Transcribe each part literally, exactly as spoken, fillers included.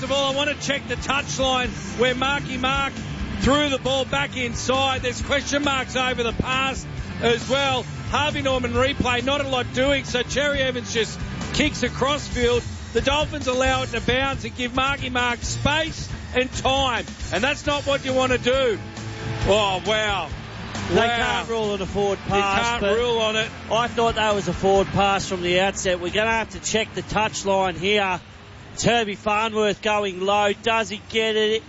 of all, I want to check the touchline where Marky Mark threw the ball back inside. There's question marks over the pass as well. Harvey Norman replay, not a lot doing, so Cherry Evans just kicks across field. The Dolphins allow it to bounce and give Marky Mark space and time, and that's not what you want to do. Oh, wow. They wow. can't rule it a forward pass. You can't but rule on it. I thought that was a forward pass from the outset. We're going to have to check the touchline here. It's Herbie Farnworth going low. Does he get it?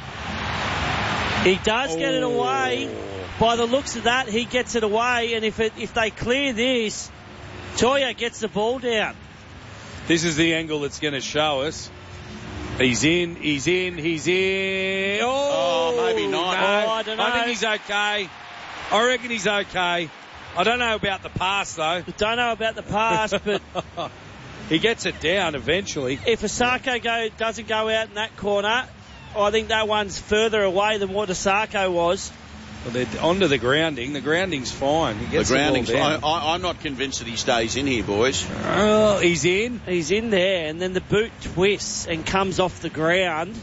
He does oh. get it away. By the looks of that, he gets it away, and if it, if they clear this, Toya gets the ball down. This is the angle that's going to show us. He's in, he's in, he's in. Oh, oh maybe not. No. Oh, I don't know. I think he's okay. I reckon he's okay. I don't know about the pass, though. Don't know about the pass, but he gets it down eventually. If Asako go, doesn't go out in that corner, I think that one's further away than what Asako was. Well, they're onto the grounding. The grounding's fine. He gets the grounding's the ball down. I, I, I'm not convinced that he stays in here, boys. Oh, he's in. He's in there, and then the boot twists and comes off the ground.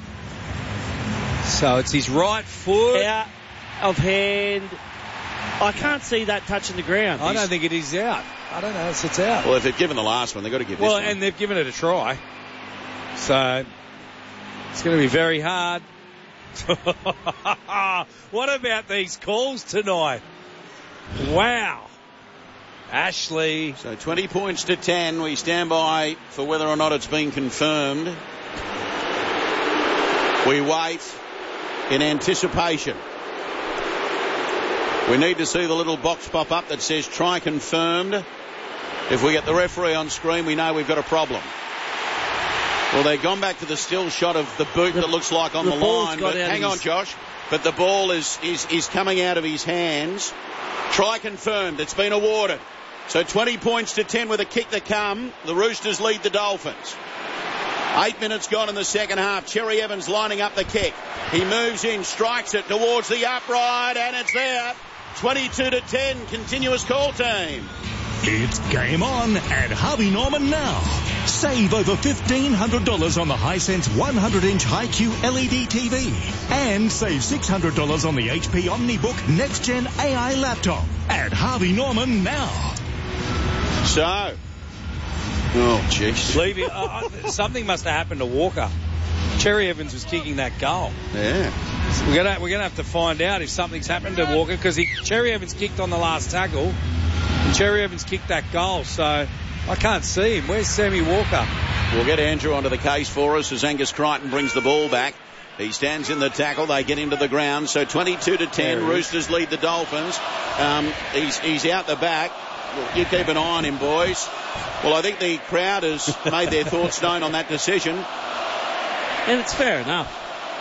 So it's his right foot. Out of hand. I can't see that touching the ground. I don't think it is out. I don't know if it's out. Well, if they've given the last one, they've got to give well, this one. and they've given it a try. So it's going to be very hard. What about these calls tonight? Wow. Ashley. So twenty points to ten. We stand by for whether or not it's been confirmed. We wait in anticipation. We need to see the little box pop up that says try confirmed. If we get the referee on screen, we know we've got a problem. Well, they've gone back to the still shot of the boot the, that looks like on the, the line. But hang on, Josh. But the ball is, is, is coming out of his hands. Try confirmed. It's been awarded. So twenty points to ten with a kick to come. The Roosters lead the Dolphins. Eight minutes gone in the second half. Cherry Evans lining up the kick. He moves in, strikes it towards the upright, and it's there. twenty-two to ten. Continuous call team. It's game on at Harvey Norman now. Save over fifteen hundred dollars on the Hisense one hundred inch Hi-Q L E D T V. And save six hundred dollars on the H P OmniBook Next Gen A I laptop at Harvey Norman now. So, oh, jeez. Leaving, uh, something must have happened to Walker. Cherry Evans was kicking that goal. Yeah. So we're gonna we're gonna have to find out if something's happened to Walker because Cherry Evans kicked on the last tackle. And Cherry Evans kicked that goal, so I can't see him. Where's Sammy Walker? We'll get Andrew onto the case for us as Angus Crichton brings the ball back. He stands in the tackle. They get him to the ground. So twenty-two to ten. Roosters lead the Dolphins. Um, he's he's out the back. You keep an eye on him, boys. Well, I think the crowd has made their thoughts known on that decision. And it's fair enough.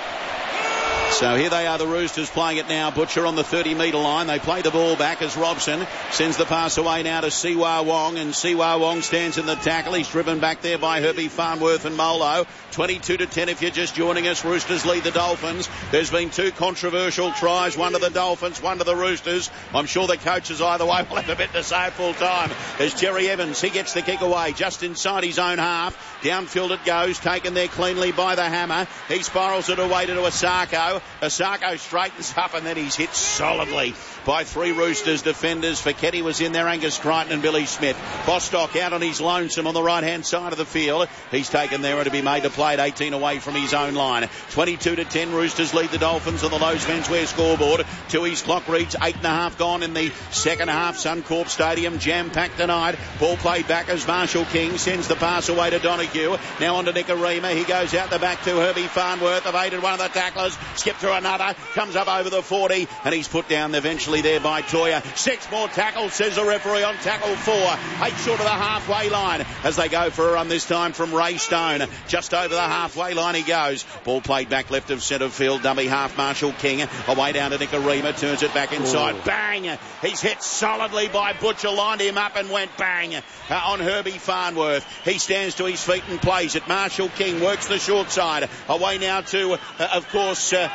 So here they are, the Roosters playing it now. Butcher on the thirty metre line. They play the ball back as Robson sends the pass away now to Siwa Wong, and Siwa Wong stands in the tackle. He's driven back there by Herbie Farnworth and Molo. twenty-two to ten if you're just joining us. Roosters lead the Dolphins. There's been two controversial tries, one to the Dolphins, one to the Roosters. I'm sure the coaches either way will have a bit to say at full time. There's Cherry Evans. He gets the kick away just inside his own half. Downfield it goes, taken there cleanly by the hammer. He spirals it away to Asako. Asako straightens up and then he's hit solidly by three Roosters defenders. Fekete was in there, Angus Crichton and Billy Smith. Bostock out on his lonesome on the right-hand side of the field. He's taken there to be made to play at eighteen away from his own line. twenty-two to ten, Roosters lead the Dolphins on the Lowe's Menswear scoreboard. Tui's clock reads eight and a half gone in the second half. Suncorp Stadium jam-packed tonight. Ball played back as Marshall King sends the pass away to Donahue. Now on to Nicarima. He goes out the back to Herbie Farnworth. Evaded one of the tacklers. Skipped through another. Comes up over the forty and he's put down eventually there by Toya. Six more tackles, says the referee on tackle four. Eight short of the halfway line as they go for a run this time from Ray Stone. Just over the halfway line he goes. Ball played back left of centre field. Dummy half Marshall King. Away down to Nicarima. Turns it back inside. Ooh. Bang! He's hit solidly by Butcher. Lined him up and went bang uh, on Herbie Farnworth. He stands to his feet and plays it. Marshall King works the short side. Away now to, uh, of course, uh,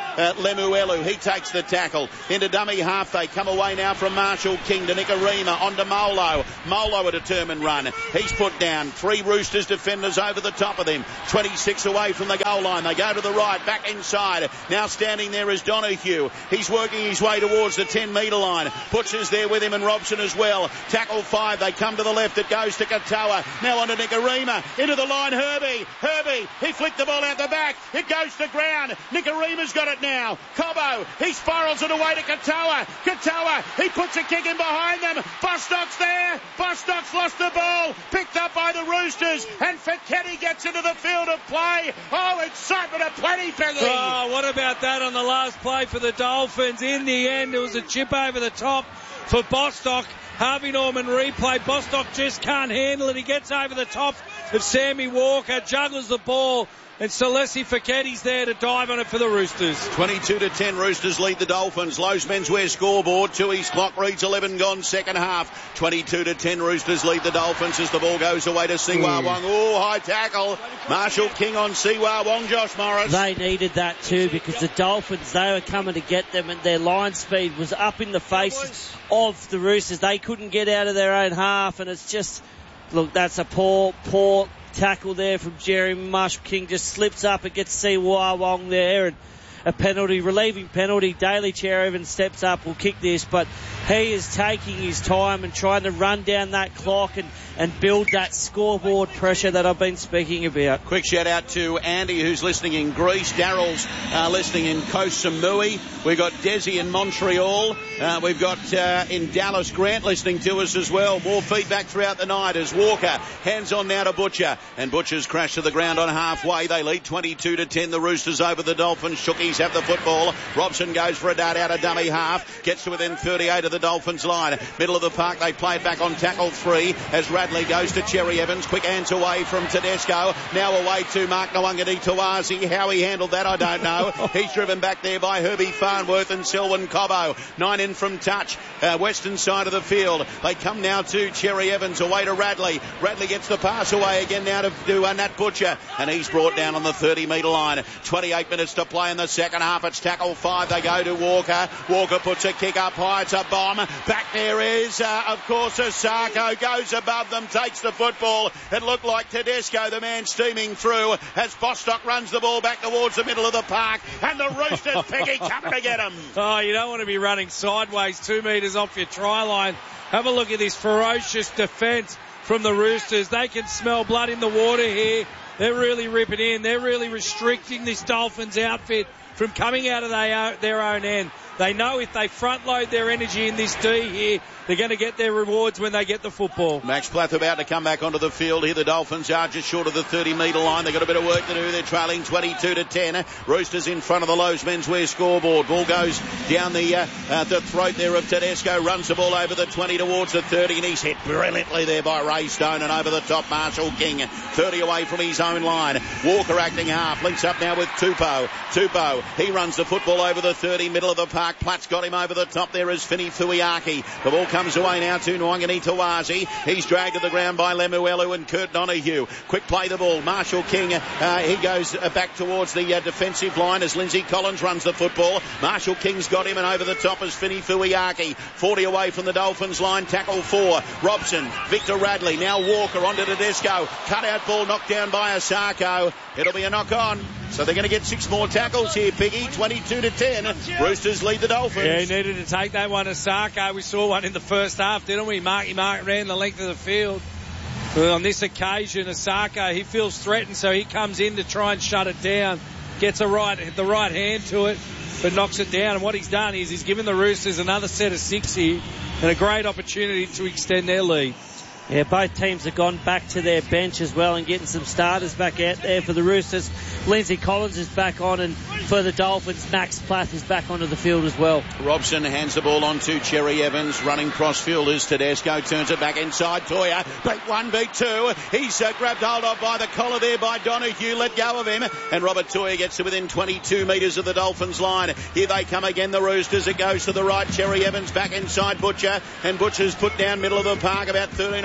uh, Lemuelu. He takes the tackle. Into dummy half they come away now from Marshall King to Nicarima. On to Molo. Molo a determined run. He's put down. Three Roosters defenders over the top of him. twenty-six away from the goal line. They go to the right. Back inside. Now standing there is Donahue. He's working his way towards the ten metre line. Butcher's there with him and Robson as well. Tackle five. They come to the left. It goes to Katoa. Now on to Nicarima. Into the line. Herbie. Herbie. He flicked the ball out the back. It goes to ground. Nicarima's got it now. Cobbo. He spirals it away to Katoa. Katoa. He puts a kick in behind them. Bostock's there. Bostock's lost the ball. Picked up by the Roosters. And Fekete gets into the field of play. Oh, excitement aplenty, Peggy. Oh, what about that on the last play for the Dolphins? In the end, it was a chip over the top for Bostock. Harvey Norman replay. Bostock just can't handle it. He gets over the top of Sammy Walker, juggles the ball, and Celeste Fekete's there to dive on it for the Roosters. twenty-two to ten, Roosters lead the Dolphins. Lowe's menswear scoreboard. Tooheys clock reads eleven gone, second half. twenty-two to ten, Roosters lead the Dolphins as the ball goes away to Siwa Wong. Oh, high tackle. Marshall King on Siwa Wong, Josh Morris. They needed that too because the Dolphins, they were coming to get them and their line speed was up in the faces of the Roosters. They couldn't get out of their own half, and it's just, look, that's a poor, poor tackle there from Jerry. Marshall King just slips up and gets Siwa Wong there, and a penalty, relieving penalty. Daly Cherry Evans steps up, will kick this, but he is taking his time and trying to run down that clock and, and build that scoreboard pressure that I've been speaking about. Quick shout out to Andy who's listening in Greece. Daryl's uh, listening in Koh Samui. We've got Desi in Montreal. Uh, we've got uh, in Dallas Grant listening to us as well. More feedback throughout the night as Walker hands on now to Butcher, and Butcher's crashed to the ground on halfway. They lead twenty-two to ten. The Roosters over the Dolphins. Shookies have the football. Robson goes for a dart out of dummy half. Gets to within thirty-eight of the Dolphins line. Middle of the park. They play it back on tackle three as Radley goes to Cherry Evans. Quick hands away from Tedesco. Now away to Mark Nawangani Tawazi. How he handled that, I don't know. He's driven back there by Herbie Farnworth and Selwyn Cobbo. Nine in from touch. Uh, western side of the field. They come now to Cherry Evans. Away to Radley. Radley gets the pass away again now to, to uh, Nat Butcher. And he's brought down on the thirty metre line. twenty-eight minutes to play in the second half. It's tackle five. They go to Walker. Walker puts a kick up high. It's a bomb. Back there is, uh, of course, Asako. Goes above them. Takes the football. It looked like Tedesco, the man steaming through, as Bostock runs the ball back towards the middle of the park. And the Roosters, Peggy, coming to get him. Oh, you don't want to be running sideways two metres off your try line. Have a look at this ferocious defence from the Roosters. They can smell blood in the water here. They're really ripping in. They're really restricting this Dolphins outfit from coming out of their, their own end. They know if they front load their energy in this D here, they're going to get their rewards when they get the football. Max Plath about to come back onto the field here. The Dolphins are just short of the thirty metre line. They've got a bit of work to do. They're trailing twenty-two to ten. Roosters in front of the Lowe's menswear scoreboard. Ball goes down the, uh, uh, the throat there of Tedesco. Runs the ball over the twenty towards the thirty, and he's hit brilliantly there by Ray Stone, and over the top Marshall King. thirty away from his own line. Walker acting half. Links up now with Tupou. Tupou, he runs the football over the thirty, middle of the park. Platt's got him over the top there is Fini Fuiaki. The ball comes away now to Nwangani Tawazi. He's dragged to the ground by Lemuelu and Kurt Donahue. Quick play the ball. Marshall King, uh, he goes uh, back towards the uh, defensive line as Lindsay Collins runs the football. Marshall King's got him, and over the top is Fini Fuiaki. forty away from the Dolphins line. Tackle four. Robson, Victor Radley. Now Walker onto Tedesco. Cut out ball knocked down by Asako. It'll be a knock on. So they're going to get six more tackles here, Piggy. twenty-two to ten. Roosters lead the Dolphins. Yeah, he needed to take that one, Asako. We saw one in the first half, didn't we? Marky Mark ran the length of the field. But on this occasion, Asako, he feels threatened, so he comes in to try and shut it down. Gets a right, the right hand to it, but knocks it down. And what he's done is he's given the Roosters another set of six here and a great opportunity to extend their lead. Yeah, both teams have gone back to their bench as well and getting some starters back out there for the Roosters. Lindsay Collins is back on, and for the Dolphins, Max Plath is back onto the field as well. Robson hands the ball on to Cherry Evans. Running cross-field is Tedesco. Turns it back inside. Toya beat one, beat two. He's uh, grabbed hold of by the collar there by Donahue. Let go of him. And Robert Toya gets to within twenty-two metres of the Dolphins line. Here they come again, the Roosters. It goes to the right. Cherry Evans back inside Butcher. And Butcher's put down middle of the park about thirteen away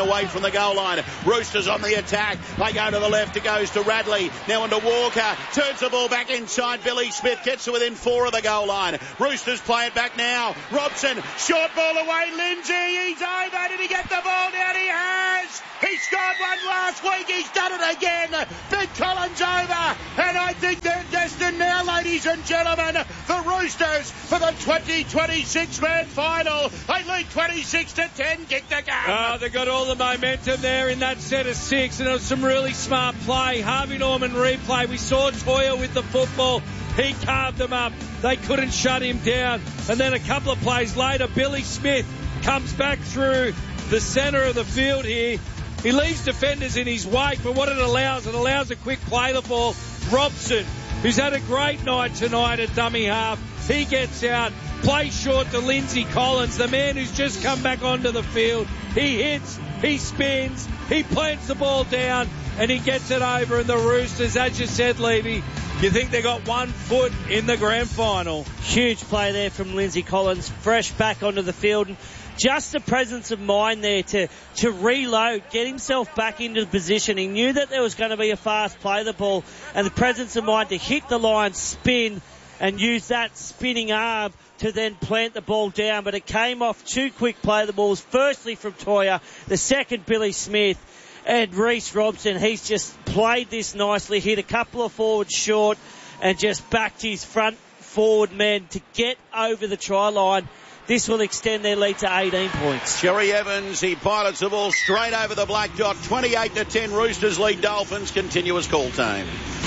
away from the goal line. Roosters on the attack. They go to the left. It goes to Radley. Now into Walker. Turns the ball back inside. Billy Smith gets to within four of the goal line. Roosters play it back now. Robson. Short ball away. Lindsay. He's over. Did he get the ball down? He has. He scored one last week. He's done it again. Big Collins over. And I think they're destined now, ladies and gentlemen, the Roosters for the twenty twenty-six grand final. They lead twenty-six to ten. Kick the game. Oh, they got all the momentum there in that set of six, and it was some really smart play. Harvey Norman replay. We saw Toya with the football. He carved them up. They couldn't shut him down. And then a couple of plays later, Billy Smith comes back through the centre of the field here. He leaves defenders in his wake, but what it allows, it allows a quick play the ball. Robson, who's had a great night tonight at dummy half, he gets out, plays short to Lindsay Collins, the man who's just come back onto the field. He hits, he spins, he plants the ball down, and he gets it over. And the Roosters, as you said, Levy, you think they got one foot in the grand final. Huge play there from Lindsay Collins, fresh back onto the field. And just the presence of mind there to, to reload, get himself back into the position. He knew that there was going to be a fast play the ball, and the presence of mind to hit the line, spin, and use that spinning arm to then plant the ball down. But it came off two quick play the balls, firstly from Toya, the second Billy Smith, and Reece Robson. He's just played this nicely, hit a couple of forwards short, and just backed his front forward men to get over the try line. This will extend their lead to eighteen points. Cherry Evans, he pilots the ball straight over the black dot. twenty-eight to ten, Roosters lead Dolphins. Continuous call time.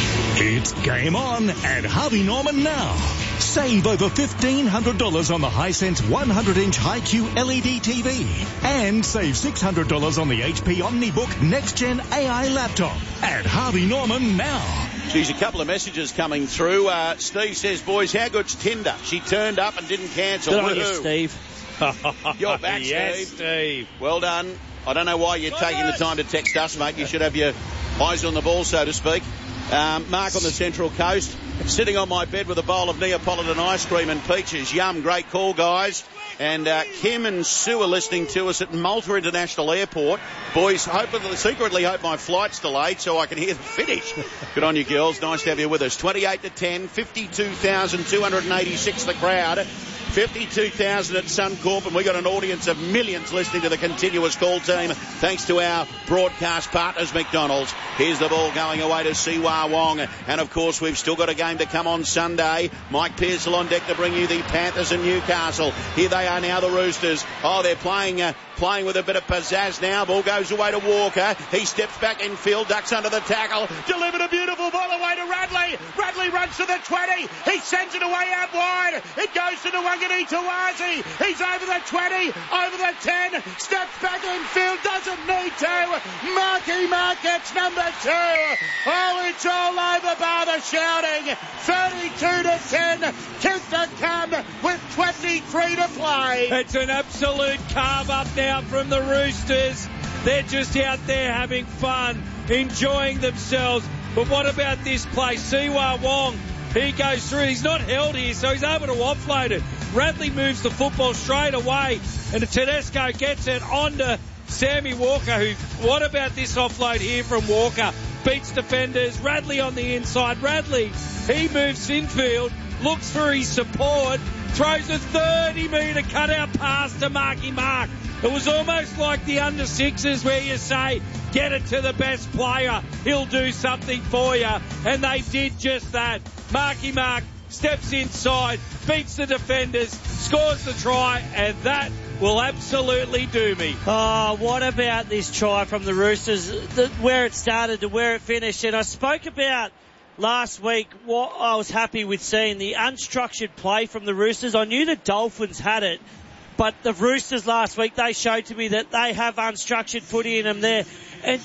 It's game on at Harvey Norman now. Save over fifteen hundred dollars on the Hisense one hundred inch Hi-Q L E D T V. And save six hundred dollars on the H P OmniBook Next Gen A I laptop at Harvey Norman now. Geez, a couple of messages coming through. Uh, Steve says, boys, how good's Tinder? She turned up and didn't cancel. Good on you, Steve. You're back, yes, Steve. Steve. Well done. I don't know why you're taking the time to text us, mate. You should have your eyes on the ball, so to speak. Um, Mark on the Central Coast, sitting on my bed with a bowl of Neapolitan ice cream and peaches. Yum, great call, guys. And uh, Kim and Sue are listening to us at Malta International Airport. Boys, hope, secretly hope my flight's delayed so I can hear the finish. Good on you, girls. Nice to have you with us. twenty-eight to ten, fifty-two thousand two hundred eighty-six the crowd. fifty-two thousand at Suncorp, and we got an audience of millions listening to the continuous call team thanks to our broadcast partners, McDonald's. Here's the ball going away to Siwa Wong, and of course we've still got a game to come on Sunday. Mike Pearsall on deck to bring you the Panthers and Newcastle. Here they are now, the Roosters. Oh, they're playing uh, playing with a bit of pizzazz now. Ball goes away to Walker. He steps back in field, ducks under the tackle, delivered a beautiful ball away to Radley. Radley runs to the twenty. He sends it away out wide. It goes to the Wangani Tawazi. He's over the twenty, over the ten, steps back in field, doesn't need to. Marky Mark gets number two. Oh, it's all over bar the shouting. thirty-two to ten. Kick to come with twenty-three to play. It's an absolute carve up now from the Roosters. They're just out there having fun, enjoying themselves. But what about this play? Siwa Wong, he goes through. He's not held here, so he's able to offload it. Radley moves the football straight away, and Tedesco gets it onto Sammy Walker, who, what about this offload here from Walker? Beats defenders. Radley on the inside. Radley, he moves infield, looks for his support, throws a thirty metre cutout pass to Marky Mark. It was almost like the under sixes where you say, get it to the best player, he'll do something for you. And they did just that. Marky Mark steps inside, beats the defenders, scores the try, and that will absolutely do me. Oh, what about this try from the Roosters, the, where it started to where it finished? And I spoke about last week what I was happy with seeing, the unstructured play from the Roosters. I knew the Dolphins had it, but the Roosters last week, they showed to me that they have unstructured footy in them there. And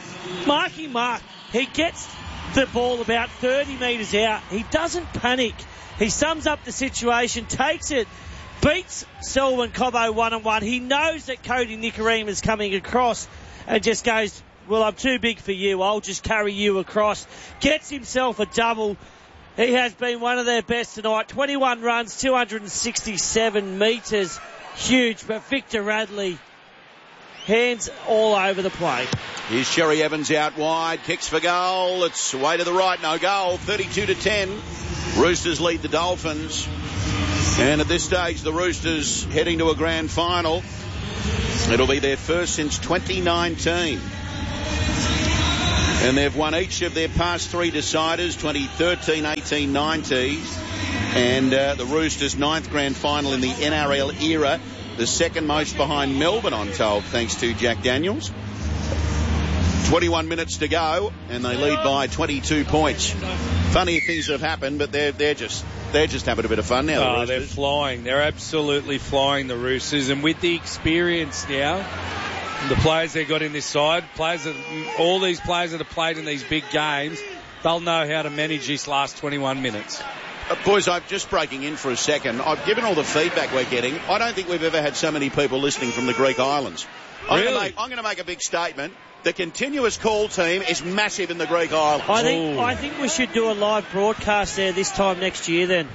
Marky Mark, he gets the ball about thirty metres out. He doesn't panic. He sums up the situation, takes it, beats Selwyn Cobbo one-on-one. He knows that Cody Nikorima is coming across and just goes, well, I'm too big for you. I'll just carry you across. Gets himself a double. He has been one of their best tonight. twenty-one runs, two hundred sixty-seven metres. Huge, but Victor Radley, hands all over the play. Here's Cherry Evans out wide, kicks for goal. It's way to the right, no goal. thirty-two to ten. Roosters lead the Dolphins. And at this stage, the Roosters heading to a grand final. It'll be their first since twenty nineteen. And they've won each of their past three deciders, twenty thirteen, eighteen, nineteen. And uh, the Roosters' ninth grand final in the N R L era. The second most behind Melbourne, I'm told, thanks to Jack Daniels. twenty-one minutes to go, and they lead by twenty-two points. Funny things have happened, but they're they're just they're just having a bit of fun now. The oh, they're flying. They're absolutely flying, the Roosters, and with the experience now, the players they've got in this side, players that, all these players that have played in these big games, they'll know how to manage this last twenty-one minutes. Uh, boys, I'm just breaking in for a second. I've given all the feedback we're getting. I don't think we've ever had so many people listening from the Greek islands. I'm Really? Gonna make, I'm going to make a big statement. The continuous call team is massive in the Greek islands. I think Ooh. I think we should do a live broadcast there this time next year then.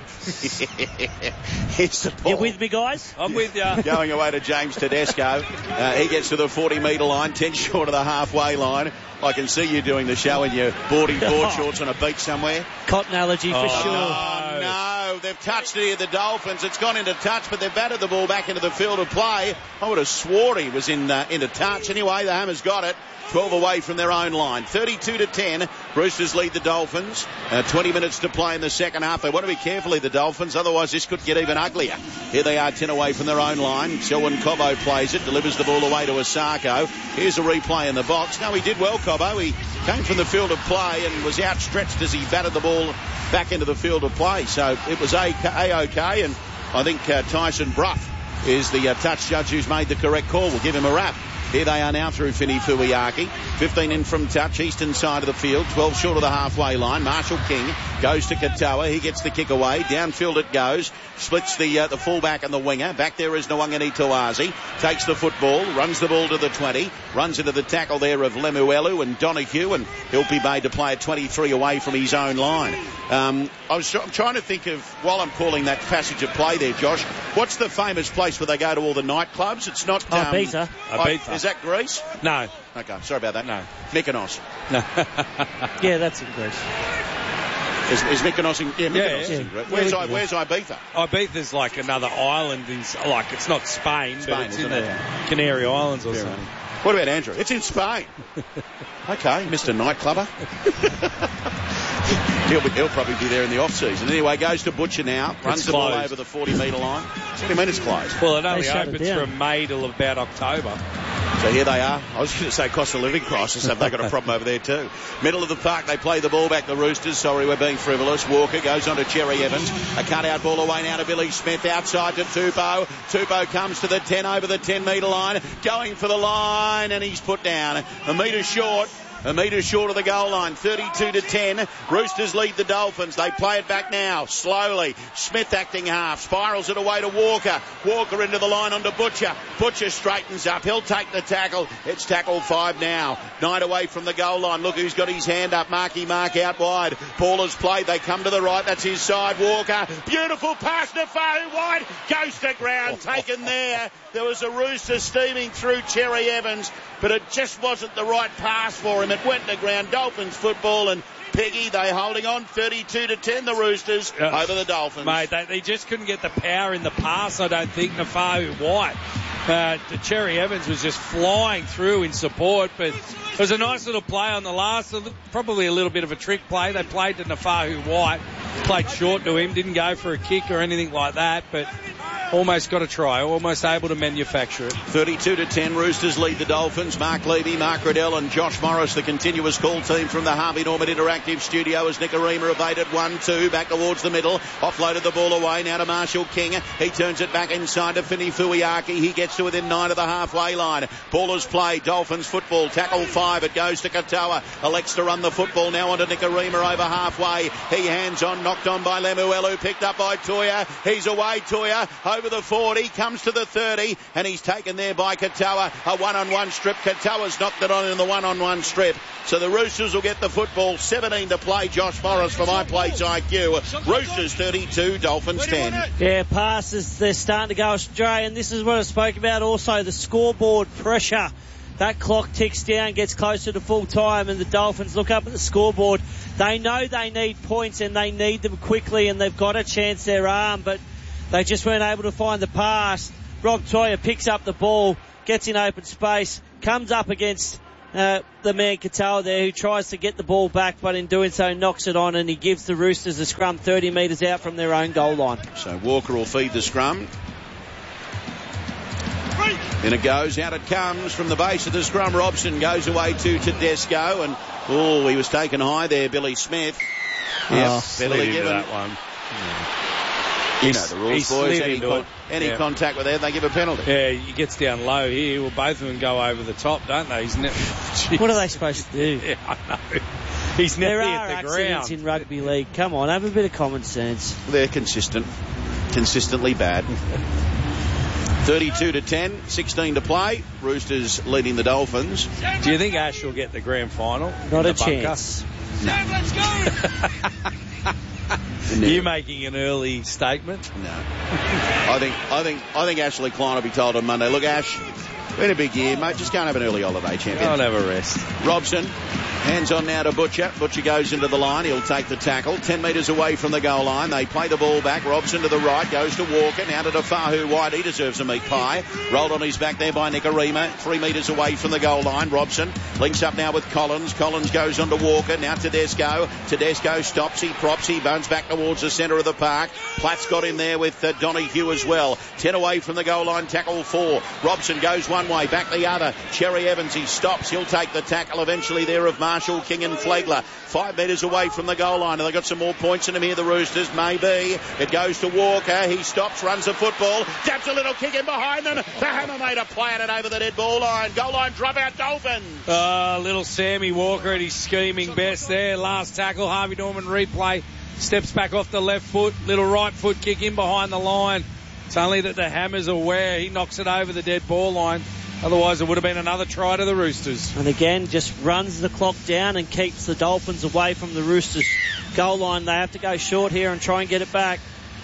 Here's the ball. You with me, guys? I'm with you. Going away to James Tedesco. Uh, he gets to the forty metre line, ten short of the halfway line. I can see you doing the show in your boarding board shorts on a beach somewhere. Cotton allergy for Oh, sure. Oh, no. They've touched it here, the Dolphins. It's gone into touch, but they've batted the ball back into the field of play. I would have swore he was in uh, into touch. Anyway, the Hammers got it. twelve away from their own line. thirty-two to ten. Roosters lead the Dolphins. Uh, twenty minutes to play in the second half. They want to be careful, the Dolphins, otherwise this could get even uglier. Here they are, ten away from their own line. Selwyn Cobbo plays it, delivers the ball away to Asako. Here's a replay in the box. No, he did well, Cobbo. He came from the field of play and was outstretched as he batted the ball back into the field of play. So it was A-OK, and I think uh, Tyson Brough is the uh, touch judge who's made the correct call. We'll give him a wrap. Here they are now through Fini Fuiaki. fifteen in from touch, eastern side of the field. twelve short of the halfway line. Marshall King goes to Katoa. He gets the kick away. Downfield it goes. Splits the uh, the fullback and the winger. Back there is Nwangani Tawazi. Takes the football. Runs the ball to the twenty. Runs into the tackle there of Lemuelu and Donahue. And he'll be made to play at twenty-three away from his own line. Um, I was I'm trying to think of, while I'm calling that passage of play there, Josh, what's the famous place where they go to all the nightclubs? It's not... Oh, Um, Ibiza. Ibiza. Is that Greece? No. Okay, sorry about that. No. Mykonos. No. Yeah, that's in Greece. Is, is Mykonos in... Yeah, Mykonos Yeah, is yeah. in Greece. Where's, Yeah, I, where's Ibiza? Ibiza's like another island. In, like, it's not Spain, Spain, but it's in isn't the it? Canary Islands or Fair something. enough. What about Andrew? It's in Spain. Okay, Mister Nightclubber. he'll, be, he'll probably be there in the off-season. Anyway, goes to Butcher now. Runs It's the ball closed. over the forty metre line. What do you mean it's closed? Well, it only shut it opens down. from May till about October. So here they are. I was going to say cost of living crisis. Have they got a problem over there too? Middle of the park, they play the ball back, the Roosters. Sorry, we're being frivolous. Walker goes on to Cherry Evans. A cut-out ball away now to Billy Smith. Outside to Tupou. Tupou comes to the ten over the ten metre line. Going for the line, and he's put down. A metre short. A metre short of the goal line, thirty-two to ten. Roosters lead the Dolphins. They play it back now, slowly. Smith acting half, spirals it away to Walker. Walker into the line onto Butcher. Butcher straightens up. He'll take the tackle. It's tackle five now. Nine away from the goal line. Look who's got his hand up. Marky Mark out wide. Ball is played. They come to the right. That's his side. Walker. Beautiful pass to Fahu wide. Goes to ground. Taken there. There was a Rooster steaming through Cherry Evans, but it just wasn't the right pass for him. It went to ground. Dolphins football, and Peggy, they holding on thirty-two to ten, the Roosters Yeah. over the Dolphins. Mate, they, they just couldn't get the power in the pass, I don't think, Nafahu White. Uh, Cherry Evans was just flying through in support, but it was a nice little play on the last, probably a little bit of a trick play. They played to Nafahu White, played short to him, didn't go for a kick or anything like that, but almost got a try, almost able to manufacture it. thirty-two to ten, Roosters lead the Dolphins. Mark Levy, Mark Riddell and Josh Morris, the continuous call team from the Harvey Norman Interactive Studio, as Nicarima evaded one two, back towards the middle, offloaded the ball away, now to Marshall King. He turns it back inside to Fini Fuiaki. He gets to within nine of the halfway line. Ball is played, Dolphins football, tackle five, it goes to Katoa. Elects to run the football now onto Nicarima over halfway. He hands on one, knocked on by Lemuelu, picked up by Toya. He's away, Toya, over the forty, comes to the thirty, and he's taken there by Katoa. A one-on-one strip. Katoa's knocked it on in the one-on-one strip. So the Roosters will get the football. seventeen to play, Josh Morris for My Plates I Q. Roosters thirty-two, Dolphins ten. Yeah, passes, they're starting to go astray, and this is what I spoke about also, the scoreboard pressure. That clock ticks down, gets closer to full time, and the Dolphins look up at the scoreboard. They know they need points, and they need them quickly, and they've got a chance their arm, but they just weren't able to find the pass. Rob Toya picks up the ball, gets in open space, comes up against uh, the man Katoa there, who tries to get the ball back, but in doing so knocks it on, and he gives the Roosters a scrum thirty metres out from their own goal line. So Walker will feed the scrum. In it goes, out it comes from the base of the scrum. Robson goes away to Tedesco, and oh, he was taken high there, Billy Smith. Yep, oh, Billy given that one. Yeah. You know the rules, boys. Any, con- any yeah. contact with that, they give a penalty. Yeah, he gets down low here. Well, both of them go over the top, don't they? He's ne- what are they supposed to do? Yeah, I know. He's never there hit are the accidents ground. in rugby league. Come on, have a bit of common sense. They're consistent, consistently bad. thirty-two to ten, sixteen to play. Roosters leading the Dolphins. Do you think Ash will get the grand final? Not a bunker? chance. No. Let's go. You making an early statement? No. I think I think I think Ashley Klein will be told on Monday, look, Ash, been a big year, mate. Just can't have an early holiday, champion. I'll have a rest. Robson, hands on now to Butcher. Butcher goes into the line. He'll take the tackle. Ten metres away from the goal line. They play the ball back. Robson to the right. Goes to Walker. Now to Tafahu White. He deserves a meat pie. Rolled on his back there by Nicarima. Three metres away from the goal line. Robson links up now with Collins. Collins goes on to Walker. Now Tedesco. Tedesco stops. He props. He bones back towards the centre of the park. Platt's got him there with uh, Donahue as well. Ten away from the goal line. Tackle four. Robson goes one way. Back the other. Cherry Evans. He stops. He'll take the tackle eventually there of Marshall, King and Flegler. Five metres away from the goal line. Have they got some more points in them here, the Roosters? Maybe. It goes to Walker. He stops, runs the football. Dabs a little kick in behind them. The Hammer made a play at it over the dead ball line. Goal line dropout, Dolphins. Uh, little Sammy Walker at his scheming best there. Last tackle, Harvey Norman replay. Steps back off the left foot. Little right foot kick in behind the line. It's only that the Hammer's aware. He knocks it over the dead ball line. Otherwise, it would have been another try to the Roosters. And again, just runs the clock down and keeps the Dolphins away from the Roosters' goal line. They have to go short here and try and get it back.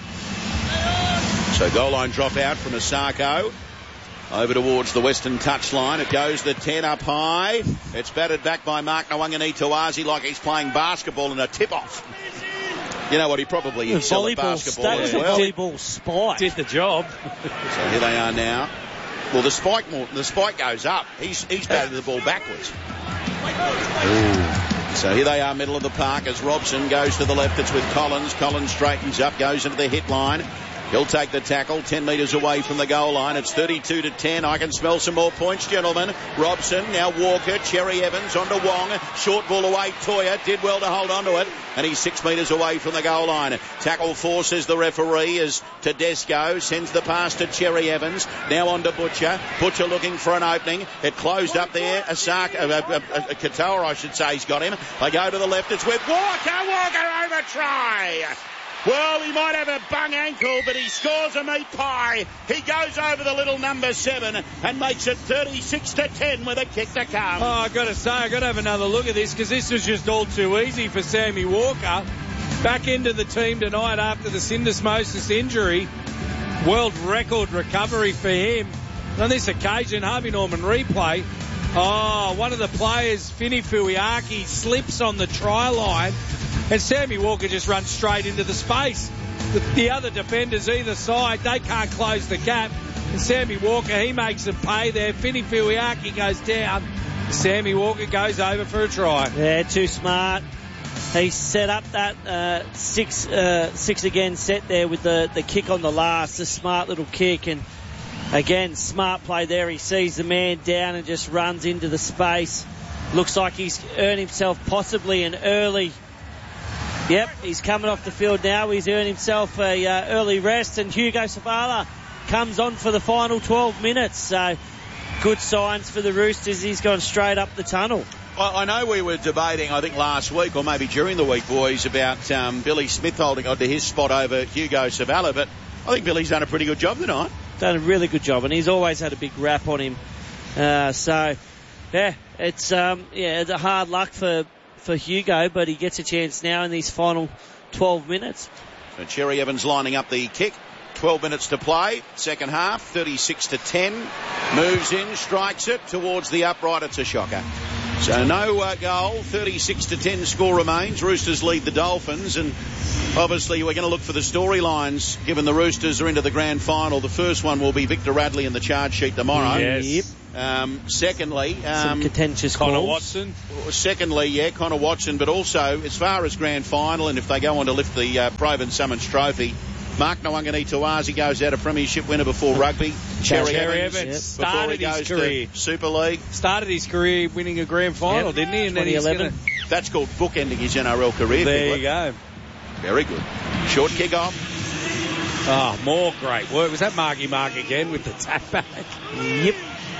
So goal line drop out from Asako. Over towards the western touchline. It goes the ten up high. It's batted back by Mark Nawangani Tawazi like he's playing basketball in a tip-off. You know what, he probably excelled at basketball that as was well. a volleyball spike. Did the job. So here they are now. Well, the spike the spike goes up. He's he's batted the ball backwards. Ooh. So here they are, middle of the park, as Robson goes to the left. It's with Collins. Collins straightens up, goes into the hit line. He'll take the tackle, ten metres away from the goal line. It's thirty-two to ten. I can smell some more points, gentlemen. Robson, now Walker, Cherry Evans onto Wong. Short ball away, Toya did well to hold on to it. And he's six metres away from the goal line. Tackle four, says the referee, as Tedesco sends the pass to Cherry Evans. Now on to Butcher. Butcher looking for an opening. It closed up there. Asaka, uh, uh, uh, Katoa, I should say, he's got him. They go to the left. It's with Walker. Walker over try. Well, he might have a bung ankle, but he scores a meat pie. He goes over the little number seven and makes it thirty-six to ten with a kick to come. Oh, I've got to say, I've got to have another look at this, because this was just all too easy for Sammy Walker. Back into the team tonight after the syndesmosis injury. World record recovery for him. And on this occasion, Harvey Norman replay. Oh, one of the players, Fini Fuiaki, slips on the try line. And Sammy Walker just runs straight into the space. The, the other defenders either side, they can't close the gap. And Sammy Walker, he makes them pay there. Fini Fuiaki goes down. Sammy Walker goes over for a try. Yeah, too smart. He set up that uh, six uh, six again set there with the, the kick on the last. A smart little kick. And again, smart play there. He sees the man down and just runs into the space. Looks like he's earned himself possibly an early... Yep, he's coming off the field now. He's earned himself a uh, early rest, and Hugo Savala comes on for the final twelve minutes. So good signs for the Roosters. He's gone straight up the tunnel. I, I know we were debating, I think last week or maybe during the week, boys, about um, Billy Smith holding on to his spot over Hugo Savala, but I think Billy's done a pretty good job tonight. Done a really good job, and he's always had a big rap on him. Uh, so, yeah, it's um, yeah, it's a hard luck for, for Hugo, but he gets a chance now in these final twelve minutes. So Cherry Evans lining up the kick. twelve minutes to play, second half, thirty-six to ten. Moves in, strikes it towards the upright. It's a shocker. So no uh, goal, thirty-six to ten score remains. Roosters lead the Dolphins, and obviously we're going to look for the storylines given the Roosters are into the grand final. The first one will be Victor Radley in the charge sheet tomorrow. Yes. Yep. Um, secondly, um, some contentious Connor calls. Watson. Secondly, yeah, Connor Watson, but also as far as grand final, and if they go on to lift the uh, Provan Summons Trophy, Mark Nawangani-Tawazi goes out a premiership winner before rugby. Cherry Cherry Evans, Evans yep. before he started goes his career. to Super League. Started his career winning a grand final, Yep. didn't he? And then he's twenty eleven. gonna- That's called bookending his N R L career. There Fiddler. you go. Very good. Short kick off. Oh, more great work. Was that Marky Mark again with the tap back? Yep.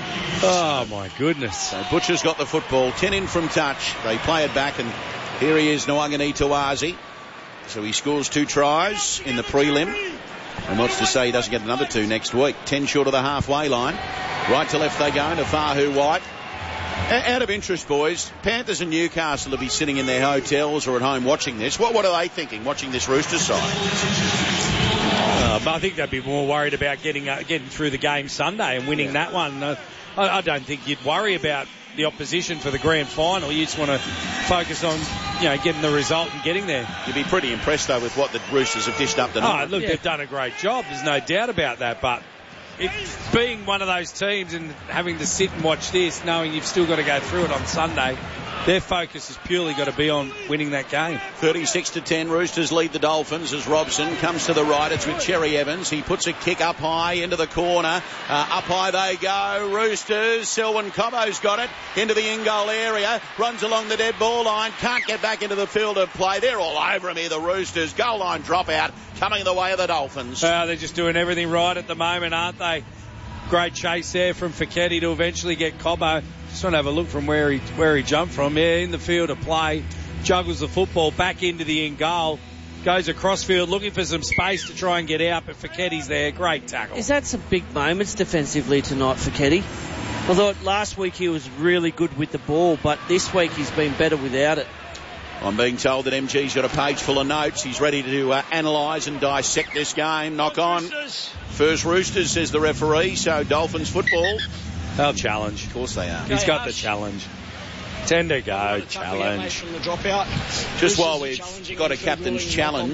Oh, my goodness. So Butcher's got the football. ten in from touch. They play it back, and here he is, Nawangani-Tawazi. So he scores two tries in the prelim. And what's to say he doesn't get another two next week. ten short of the halfway line. Right to left they go to Fahu White. A- out of interest, boys, Panthers and Newcastle will be sitting in their hotels or at home watching this. What, what are they thinking, watching this Roosters side? Uh, but I think they'd be more worried about getting uh, getting through the game Sunday and winning Yeah. that one. Uh, I, I don't think you'd worry about the opposition for the grand final. You just want to focus on, you know, getting the result and getting there. You'd be pretty impressed, though, with what the Roosters have dished up Oh, tonight. look, Yeah. they've done a great job. There's no doubt about that. But it, being one of those teams and having to sit and watch this, knowing you've still got to go through it on Sunday, their focus has purely got to be on winning that game. thirty-six to ten, Roosters lead the Dolphins as Robson comes to the right. It's with Cherry Evans. He puts a kick up high into the corner. Uh, up high they go. Roosters. Selwyn Cobbo's got it into the in-goal area. Runs along the dead ball line. Can't get back into the field of play. They're all over him here, the Roosters. Goal line dropout coming the way of the Dolphins. Uh, they're just doing everything right at the moment, aren't they? Great chase there from Fiketti to eventually get Cobbo. Just want to have a look from where he where he jumped from. Yeah, in the field of play. Juggles the football back into the in goal. Goes across field looking for some space to try and get out, but Fiketti's there. Great tackle. He's had some big moments defensively tonight for Keddy. I thought last week he was really good with the ball, but this week he's been better without it. I'm being told that M G's got a page full of notes. He's ready to uh, analyse and dissect this game. Knock on. First Roosters, says the referee. So Dolphins football. They'll challenge. Of course they are. He's got the challenge. Ten to go. Challenge. Just while we've got a captain's challenge,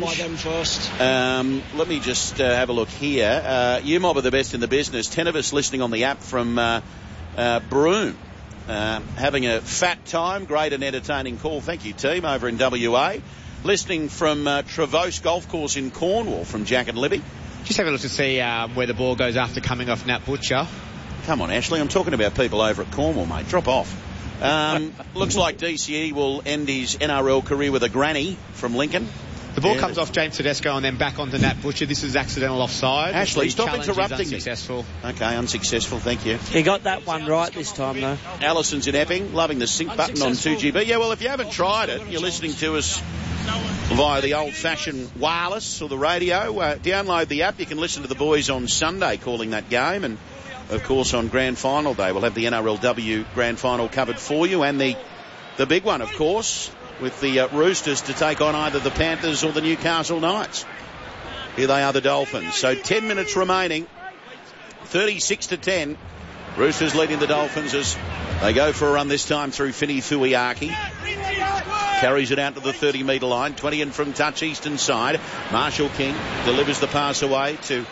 um, let me just uh, have a look here. Uh, you mob are the best in the business. Ten of us listening on the app from uh, uh, Broome. Uh, having a fat time, great and entertaining call. Thank you, team, over in W A. Listening from uh, Trevose Golf Course in Cornwall from Jack and Libby. Just have a look to see um, where the ball goes after coming off Nat Butcher. Come on, Ashley, I'm talking about people over at Cornwall, mate. Drop off. Um, looks like D C E will end his N R L career with a granny from Lincoln. The ball Yeah. comes off James Tedesco and then back onto Nat Butcher. This is accidental offside. Ashley, The stop challenge is interrupting me. unsuccessful. Okay, unsuccessful, thank you. He got that one right this time, though. Allison's in Epping, loving the sync button on two G B. Yeah, well, if you haven't tried it, you're listening to us via the old-fashioned wireless or the radio. Uh, download the app. You can listen to the boys on Sunday calling that game. And, of course, on Grand Final Day, we'll have the N R L W Grand Final covered for you. And the, the big one, of course, with the uh, Roosters to take on either the Panthers or the Newcastle Knights. Here they are, the Dolphins. So ten minutes remaining. thirty-six to ten. Roosters leading the Dolphins as they go for a run this time through Fini Fuiaki. Carries it out to the thirty metre line. twenty in from touch, eastern side. Marshall King delivers the pass away to...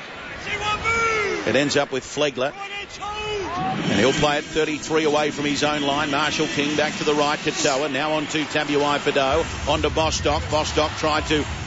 It ends up with Flegler. And he'll play it thirty-three away from his own line. Marshall King back to the right. Katoa now on to Tabuai Fido. On to Bostock. Bostock tried to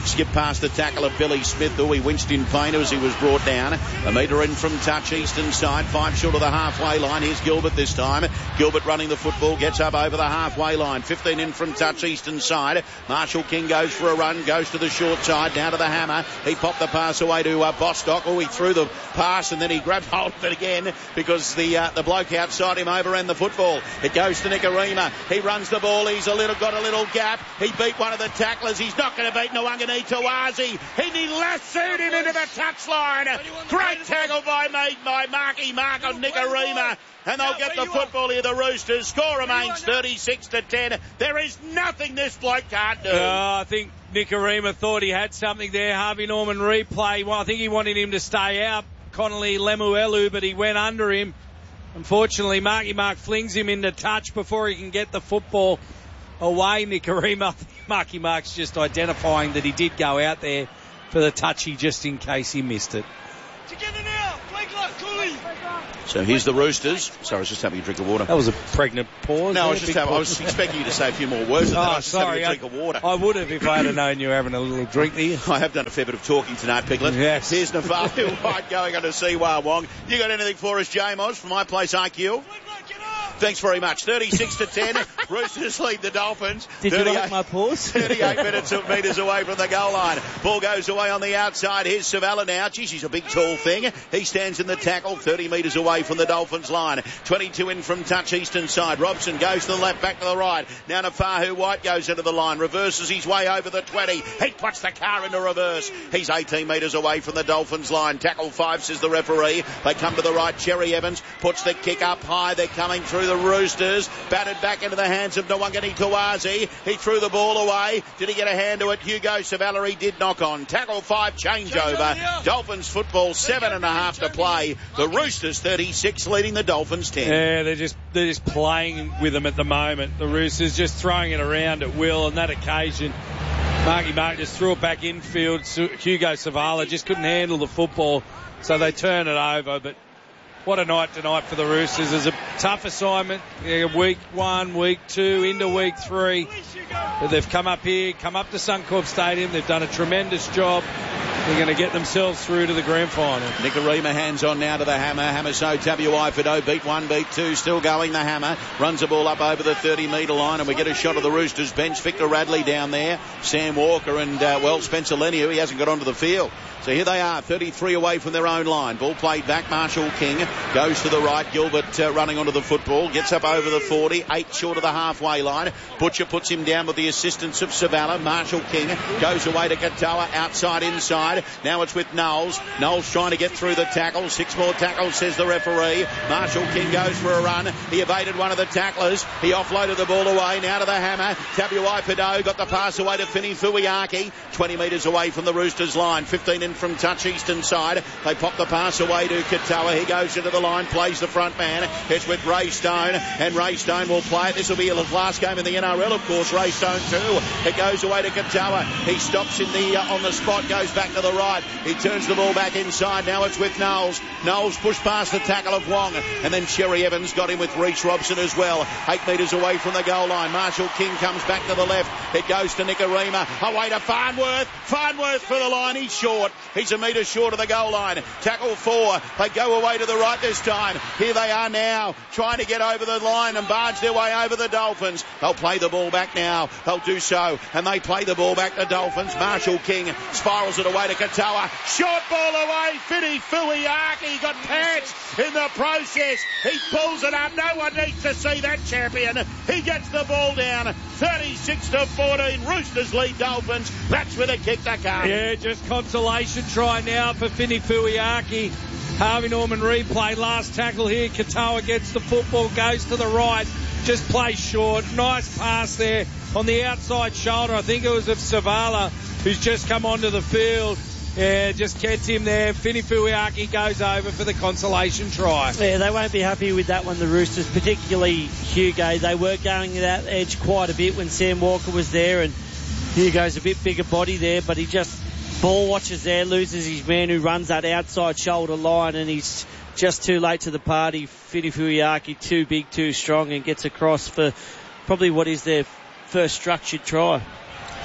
Skip past the tackle of Billy Smith, who he winched in pain as he was brought down. A metre in from touch, eastern side, five short of the halfway line. Here's Gilbert this time. Gilbert running the football, gets up over the halfway line. fifteen in from touch, eastern side. Marshall King goes for a run, goes to the short side, down to the hammer. He popped the pass away to uh, Bostock. Oh, he threw the pass and then he grabbed hold of it again because the uh, the bloke outside him overran the football. It goes to Nicarima. He runs the ball. He's a little got a little gap. He beat one of the tacklers. He's not going to beat Nwangani Tawazi. He lassoed him into the touchline. Great tackle by me by Marky Mark on Nicarima. And they'll get the football here, the Roosters. Score remains thirty-six to ten. There is nothing this bloke can't do. Uh, I think Nicarima thought he had something there. Harvey Norman replay. Well, I think he wanted him to stay out, Connolly Lemuelu, but he went under him. Unfortunately, Marky Mark flings him into touch before he can get the football away. Nicarima, Marky Mark's just identifying that he did go out there for the touchy just in case he missed it. Together now, Blake Luck, Cooley. So here's the Roosters. Sorry, I was just having a drink of water. That was a pregnant pause. No, I was there, just having, I was expecting you to say a few more words. And oh, then I was just sorry, having a drink I, of water. I would have if I had known you were having a little drink there. I have done a fair bit of talking tonight, Piglet. Yes. Here's Navalu White going on to Siwa Wong. You got anything for us, J-Moz, from My Place I Q? Thanks very much. thirty-six to ten. Roosters lead the Dolphins. Did you like my pause? thirty-eight minutes of metres away from the goal line. Ball goes away on the outside. Here's Savala now. Geez, he's a big, tall thing. He stands in the tackle, thirty metres away from the Dolphins line. twenty-two in from touch, eastern side. Robson goes to the left, back to the right. Now Nafahu White goes into the line. Reverses his way over the twenty. He puts the car into reverse. He's eighteen metres away from the Dolphins line. Tackle five, says the referee. They come to the right. Cherry Evans puts the kick up high. They're coming through the Roosters. Batted back into the hands of Nwangani Tawazi. He threw the ball away. Did he get a hand to it? Hugo Savalleri did knock on. Tackle five, changeover. Dolphins football, seven and a half to play. The Roosters thirty-six leading the Dolphins ten. Yeah, they're just they're just playing with them at the moment. The Roosters just throwing it around at will. On that occasion, Marky Mark just threw it back infield. Hugo Savala just couldn't handle the football, so they turn it over. But what a night tonight for the Roosters. It's a tough assignment. Yeah, week one, week two, into week three. But they've come up here, come up to Suncorp Stadium. They've done a tremendous job. They're going to get themselves through to the grand final. Nicarima hands on now to the hammer. Hammer so Tabuai beat one, beat two. Still going the hammer. Runs the ball up over the thirty metre line, and we get a shot of the Roosters bench. Victor Radley down there. Sam Walker and, uh, well, Spencer Leniu. He hasn't got onto the field. So here they are, thirty-three away from their own line. Ball played back. Marshall King goes to the right. Gilbert uh, running onto the football. Gets up over the forty. Eight short of the halfway line. Butcher puts him down with the assistance of Savala. Marshall King goes away to Katoa. Outside, inside. Now it's with Knowles. Knowles trying to get through the tackle. Six more tackles, says the referee. Marshall King goes for a run. He evaded one of the tacklers. He offloaded the ball away. Now to the hammer. Tabuai Pedo got the pass away to Fini Fuiaki. twenty metres away from the Roosters line. fifteen in from touch, eastern side. They pop the pass away to Katoa. He goes into the line, plays the front man. It's with Ray Stone, and Ray Stone will play it. This will be his last game in the N R L, of course. Ray Stone too. It goes away to Katoa. He stops in the uh, on the spot, goes back to the right. He turns the ball back inside. Now it's with Knowles. Knowles pushed past the tackle of Wong, and then Cherry Evans got him with Reece Robson as well. Eight metres away from the goal line. Marshall King comes back to the left. It goes to Nicarima. Away to Farnworth. Farnworth for the line. He's short. He's a metre short of the goal line. Tackle four. They go away to the right this time. Here they are now, trying to get over the line and barge their way over the Dolphins. They'll play the ball back now. They'll do so, and they play the ball back to Dolphins. Marshall King spirals it away to Katoa. Short ball away. Fini Fuiaki got pants in the process. He pulls it up. No one needs to see that, champion. He gets the ball down. thirty-six to fourteen. Roosters lead Dolphins. That's with a kick to come. Yeah, just consolation try now for Fini Fuiaki. Harvey Norman replay. Last tackle here. Katoa gets the football, goes to the right. Just plays short. Nice pass there on the outside shoulder. I think it was of Savala, who's just come onto the field. Yeah, just gets him there. Fini Fuiaki goes over for the consolation try. Yeah, they won't be happy with that one, the Roosters, particularly Hugo. They were going to that edge quite a bit when Sam Walker was there, and Hugo's a bit bigger body there, but he just ball watches there, loses his man who runs that outside shoulder line, and he's just too late to the party. Fini Fuiaki too big, too strong, and gets across for probably what is their first structured try.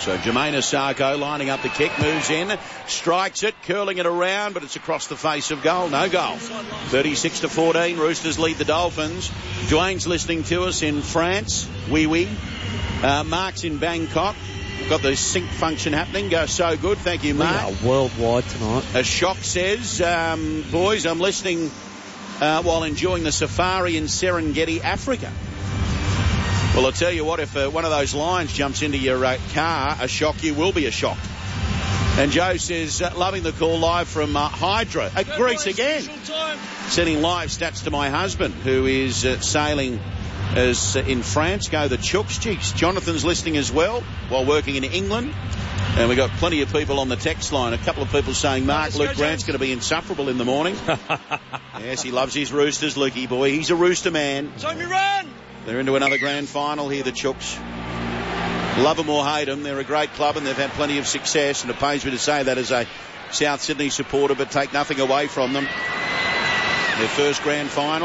So Jermaine Asako lining up the kick, moves in, strikes it, curling it around, but it's across the face of goal. No goal. thirty-six to fourteen. Roosters lead the Dolphins. Dwayne's listening to us in France. Oui, oui. Uh, Mark's in Bangkok. We've got the sync function happening. Go so good. Thank you, Mark. We are worldwide tonight. A Shock says, um, boys, I'm listening uh, while enjoying the safari in Serengeti, Africa. Well, I'll tell you what, if uh, one of those lions jumps into your uh, car, a shock, you will be a shock. And Joe says, uh, loving the call live from uh, Hydra at Greece again. Sending live stats to my husband, who is uh, sailing as uh, in France. Go the Chooks. Jeez, Jonathan's listening as well while working in England. And we've got plenty of people on the text line. A couple of people saying, Mark, Luke Grant's going to be insufferable in the morning. Yes, he loves his Roosters, Lukey boy. He's a Rooster man. Show me run! They're into another grand final here, the Chooks. Love them or hate them, they're a great club and they've had plenty of success, and it pains me to say that as a South Sydney supporter, but take nothing away from them. Their first grand final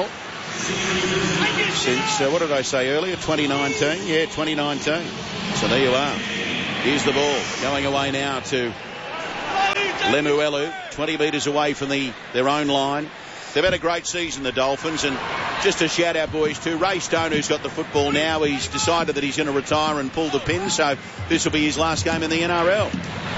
since, uh, what did I say earlier, twenty nineteen? Yeah, twenty nineteen. So there you are. Here's the ball going away now to Lemuelu, twenty metres away from the their own line. They've had a great season, the Dolphins, and just a shout out, boys, to Ray Stone, who's got the football now. He's decided that he's going to retire and pull the pin, so this will be his last game in the N R L.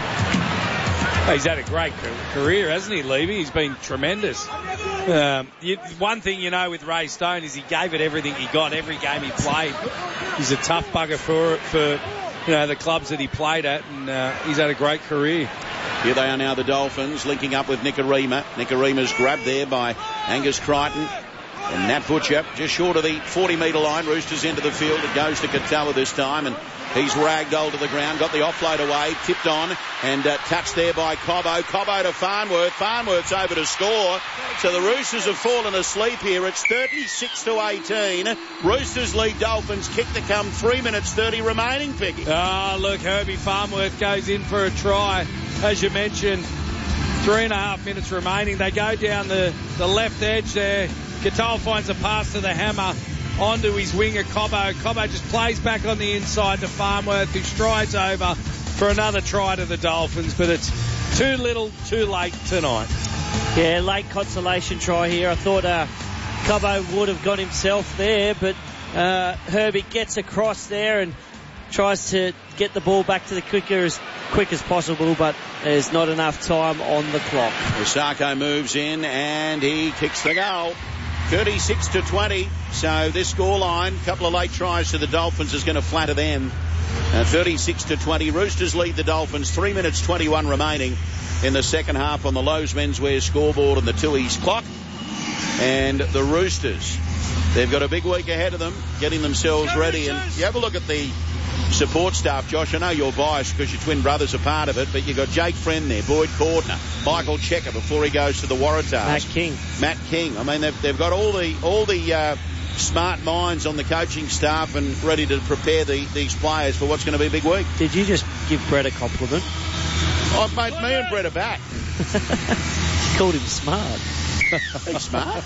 He's had a great career, hasn't he, Levy? He's been tremendous. Um, you, one thing you know with Ray Stone is he gave it everything he got every game he played. He's a tough bugger for for you know the clubs that he played at, and uh, he's had a great career. Here they are now, the Dolphins, linking up with Nikorima. Nikorima's grabbed there by Angus Crichton. And Nat Butcher just short of the forty metre line. Roosters into the field. It goes to Katoa this time, and he's ragdolled to the ground. Got the offload away, tipped on, and uh, touched there by Cobbo. Cobbo to Farnworth. Farnworth's over to score. So the Roosters have fallen asleep here. It's thirty-six to eighteen. Roosters lead Dolphins. Kick to come. Three minutes thirty remaining, Piggy. Oh, look, Herbie Farnworth goes in for a try. As you mentioned, three and a half minutes remaining. They go down the, the left edge there. Katoa finds a pass to the hammer onto his winger, Cobbo. Cobbo just plays back on the inside to Farnworth, who strides over for another try to the Dolphins, but it's too little, too late tonight. Yeah, late consolation try here. I thought uh, Cobbo would have got himself there, but uh, Herbie gets across there and tries to get the ball back to the quicker as quick as possible, but there's not enough time on the clock. Osako moves in and he kicks the goal. thirty-six to twenty. So this scoreline, a couple of late tries to the Dolphins, is going to flatter them. Uh, thirty-six to twenty. Roosters lead the Dolphins. three minutes twenty-one remaining in the second half on the Lowe's Menswear scoreboard and the Tui's clock. And the Roosters, they've got a big week ahead of them, getting themselves ready. And you have a look at the support staff, Josh. I know you're biased because your twin brothers are part of it, but you've got Jake Friend there, Boyd Cordner, Michael Checker before he goes to the Waratahs. Matt King. Matt King. I mean, they've, they've got all the all the uh, smart minds on the coaching staff and ready to prepare the, these players for what's going to be a big week. Did you just give Brett a compliment? Oh, mate, me and Brett are back. Called him smart. He's smart.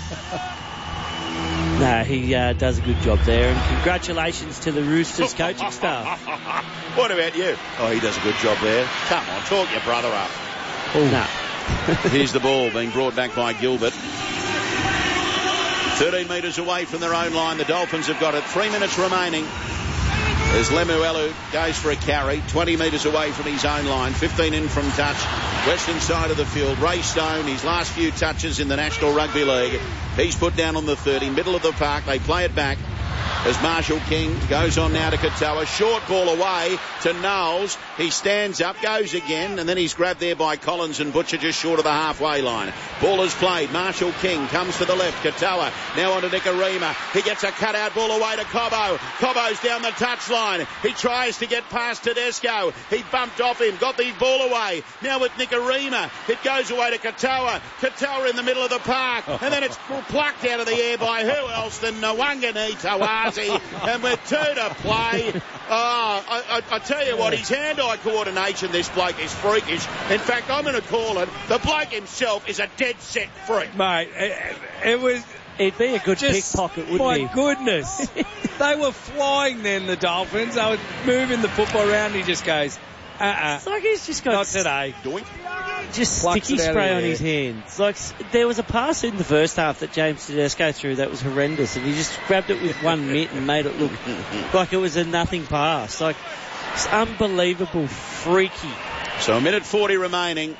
No, he uh, does a good job there, and congratulations to the Roosters coaching staff. What about you? Oh, he does a good job there. Come on, talk your brother up. No. Here's the ball being brought back by Gilbert. thirteen metres away from their own line. The Dolphins have got it. Three minutes remaining. As Lemuelu goes for a carry, twenty metres away from his own line, fifteen in from touch, western side of the field. Ray Stone, his last few touches in the National Rugby League. He's put down on the thirty, middle of the park. They play it back as Marshall King goes on now to Katoa. Short ball away to Knowles. He stands up, goes again, and then he's grabbed there by Collins and Butcher just short of the halfway line. Ball is played. Marshall King comes to the left. Katoa now on to Nikorima. He gets a cutout ball away to Cobbo. Cobbo's down the touchline. He tries to get past Tedesco. He bumped off him, got the ball away. Now with Nikorima, it goes away to Katoa. Katoa in the middle of the park, and then it's plucked out of the air by who else than Nwangani Tawasi. And with two to play, oh, I, I, I tell you what, his hand-eye coordination, this bloke, is freakish. In fact, I'm going to call it, the bloke himself is a dead-set freak. Mate, it, it was... It'd be a good just, pickpocket, wouldn't my he? My goodness. They were flying then, the Dolphins. They were moving the football around. He just goes, Uh-uh. It's like he's just got Not today. Doink. just Plucks sticky it out of spray the on air. his hands. Like, there was a pass in the first half that James Tedesco threw that was horrendous, and he just grabbed it with one mitt and made it look like it was a nothing pass. Like, it's unbelievable, freaky. So a minute forty remaining.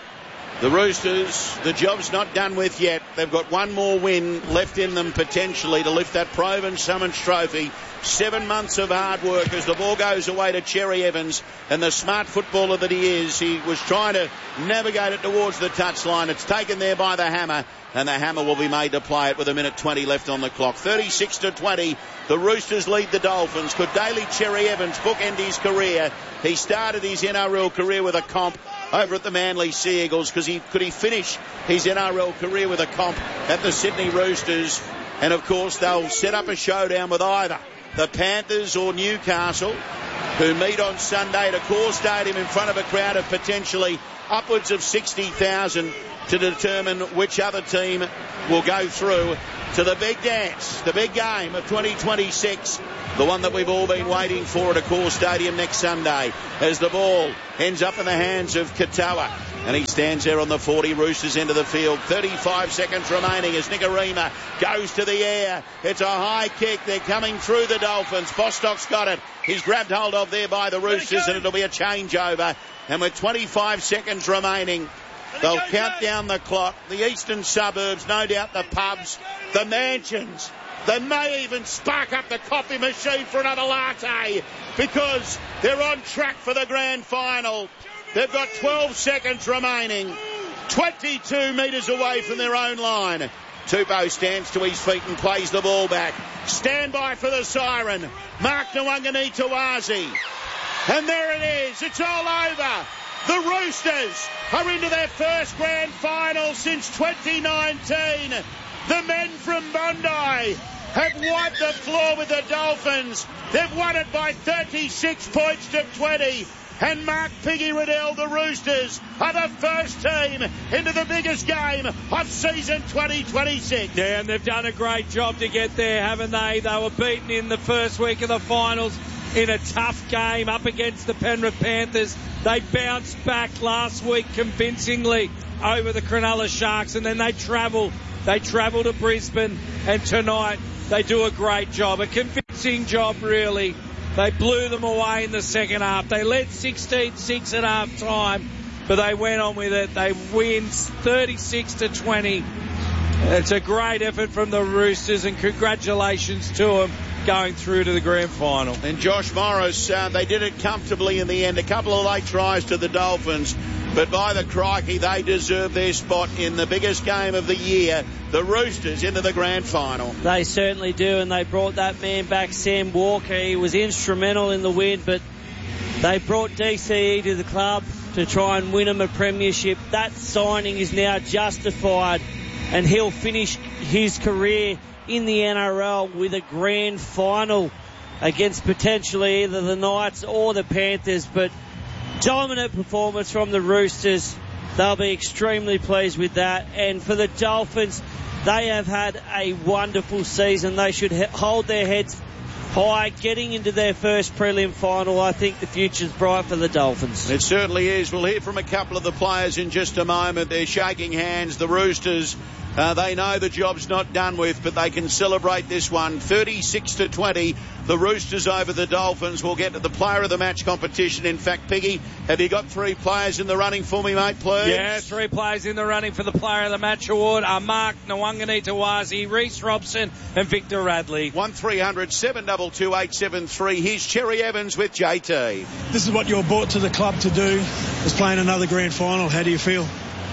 The Roosters, the job's not done with yet. They've got one more win left in them potentially to lift that Provan Summons trophy. Seven months of hard work as the ball goes away to Cherry Evans, and the smart footballer that he is, he was trying to navigate it towards the touchline. It's taken there by the hammer, and the hammer will be made to play it with a minute twenty left on the clock. thirty-six to twenty, the Roosters lead the Dolphins. Could Daly Cherry Evans bookend his career? He started his N R L career with a comp over at the Manly Sea Eagles. Because he, could he finish his N R L career with a comp at the Sydney Roosters? And of course they'll set up a showdown with either the Panthers or Newcastle, who meet on Sunday at a core stadium in front of a crowd of potentially upwards of sixty thousand to determine which other team will go through to the big dance, the big game of twenty twenty-six, the one that we've all been waiting for at a core stadium next Sunday, as the ball ends up in the hands of Katoa. And he stands there on the forty. Roosters into the field. thirty-five seconds remaining as Nicarima goes to the air. It's a high kick. They're coming through the Dolphins. Bostock's got it. He's grabbed hold of there by the Roosters, and it'll be a changeover. And with twenty-five seconds remaining, they'll count down the clock. The eastern suburbs, no doubt the pubs, the mansions. They may even spark up the coffee machine for another latte, because they're on track for the grand final. They've got twelve seconds remaining, twenty-two metres away from their own line. Tupou stands to his feet and plays the ball back. Stand by for the siren. Mark Nwangani-Tawazi. And there it is. It's all over. The Roosters are into their first grand final since twenty nineteen. The men from Bondi have wiped the floor with the Dolphins. They've won it by thirty-six points to twenty. And Mark Piggy Riddell, the Roosters, are the first team into the biggest game of season twenty twenty-six. Yeah, and they've done a great job to get there, haven't they? They were beaten in the first week of the finals in a tough game up against the Penrith Panthers. They bounced back last week convincingly over the Cronulla Sharks, and then they travel. They travel to Brisbane, and tonight they do a great job, a convincing job really. They blew them away in the second half. They led sixteen six at half time, but they went on with it. They win thirty-six to twenty. It's a great effort from the Roosters, and congratulations to them going through to the grand final. And Josh Morris, uh, they did it comfortably in the end. A couple of late tries to the Dolphins, but by the crikey, they deserve their spot in the biggest game of the year. The Roosters into the grand final. They certainly do, and they brought that man back, Sam Walker. He was instrumental in the win, but they brought D C E to the club to try and win him a premiership. That signing is now justified, and he'll finish his career in the N R L with a grand final against potentially either the Knights or the Panthers. But dominant performance from the Roosters. They'll be extremely pleased with that. And for the Dolphins, they have had a wonderful season. They should he- hold their heads high, getting into their first prelim final. I think the future's bright for the Dolphins. It certainly is. We'll hear from a couple of the players in just a moment. They're shaking hands. The Roosters, uh, they know the job's not done with, but they can celebrate this one. thirty-six to twenty. The Roosters over the Dolphins. We'll get to the player of the match competition. In fact, Piggy, have you got three players in the running for me, mate, please? Yeah, three players in the running for the Player of the Match award are Mark Nwangani-Tawazi, Reece Robson and Victor Radley. one three hundred seven two two eight seven three. Here's Cherry Evans with J T. This is what you're brought to the club to do, is playing another grand final. How do you feel?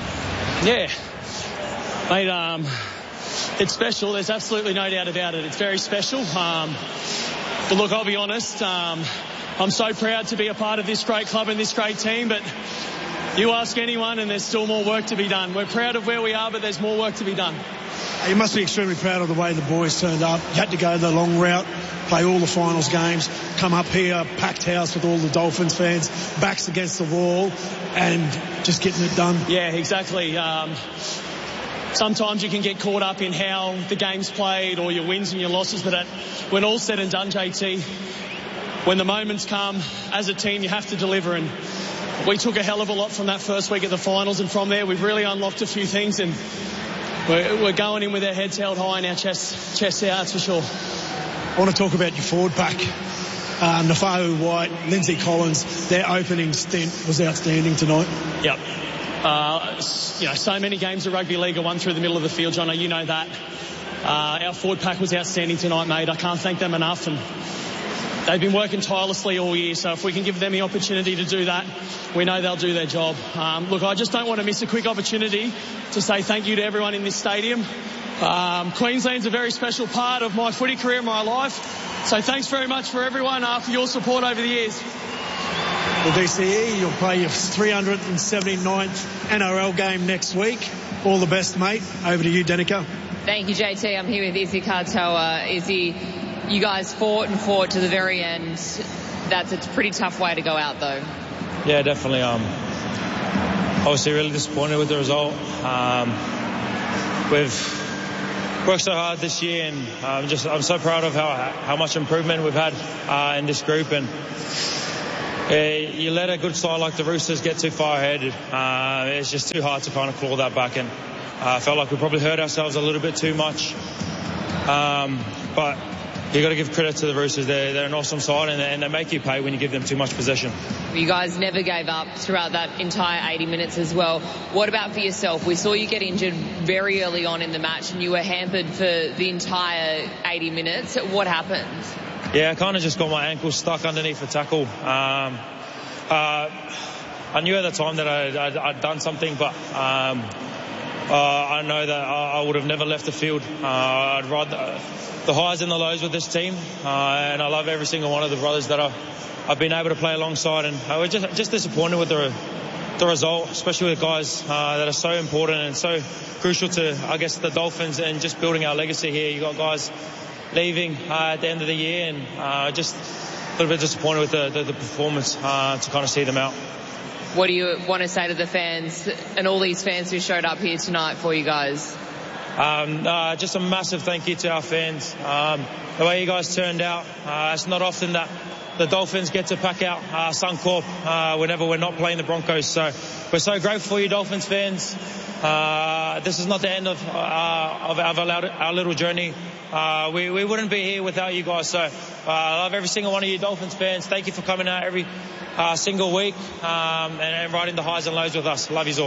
Yeah, mate, um, it's special. There's absolutely no doubt about it. It's very special. Um, but look, I'll be honest, um, I'm so proud to be a part of this great club and this great team, but you ask anyone and there's still more work to be done. We're proud of where we are, but there's more work to be done. You must be extremely proud of the way the boys turned up. You had to go the long route, play all the finals games, come up here, packed house with all the Dolphins fans, backs against the wall, and just getting it done. Yeah, exactly. Um, sometimes you can get caught up in how the game's played or your wins and your losses, but at, when all's said and done, J T, when the moments come, as a team, you have to deliver. And we took a hell of a lot from that first week at the finals, and from there we've really unlocked a few things, and we're, we're going in with our heads held high and our chests, chests out, that's for sure. I want to talk about your forward pack. Uh, Nafau White, Lindsay Collins, their opening stint was outstanding tonight. Yep. Uh, you know, so many games of rugby league are won through the middle of the field, Jono, you know that. Uh, our forward pack was outstanding tonight, mate. I can't thank them enough, and they've been working tirelessly all year, so if we can give them the opportunity to do that, we know they'll do their job. Um, look, I just don't want to miss a quick opportunity to say thank you to everyone in this stadium. Um, Queensland's a very special part of my footy career, my life, so thanks very much for everyone uh, for your support over the years. Well, D C E, you'll play your three hundred seventy-ninth N R L game next week. All the best, mate. Over to you, Danica. Thank you, J T. I'm here with Izzy Katoa. Izzy, you guys fought and fought to the very end. That's a pretty tough way to go out, though. Yeah, definitely. Um, obviously, really disappointed with the result. Um, we've worked so hard this year, and I'm just I'm so proud of how how much improvement we've had uh, in this group. And uh, you let a good side like the Roosters get too far ahead. Uh, it's just too hard to kind of claw that back, and I uh, felt like we probably hurt ourselves a little bit too much. Um, but you got to give credit to the Roosters. They're, they're an awesome side, and they, and they make you pay when you give them too much possession. You guys never gave up throughout that entire eighty minutes as well. What about for yourself? We saw you get injured very early on in the match, and you were hampered for the entire eighty minutes. What happened? Yeah, I kind of just got my ankle stuck underneath a tackle. Um, uh, I knew at the time that I'd, I'd, I'd done something, but um, uh, I know that I, I would have never left the field. Uh, I'd ride the, the highs and the lows with this team, uh, and I love every single one of the brothers that I, I've been able to play alongside, and I was just, just disappointed with the, the result, especially with guys uh, that are so important and so crucial to, I guess, the Dolphins and just building our legacy here. You got guys leaving uh, at the end of the year, and uh, just a little bit disappointed with the, the, the performance uh, to kind of see them out. What do you want to say to the fans and all these fans who showed up here tonight for you guys? Um, uh, just a massive thank you to our fans. Um, the way you guys turned out, uh, it's not often that the Dolphins get to pack out uh, Suncorp uh, whenever we're not playing the Broncos. So we're so grateful for you, Dolphins fans. Uh, this is not the end of, uh, of our, our little journey. Uh, we, we wouldn't be here without you guys. So uh, I love every single one of you Dolphins fans. Thank you for coming out every uh, single week um, and, and riding the highs and lows with us. Love you all.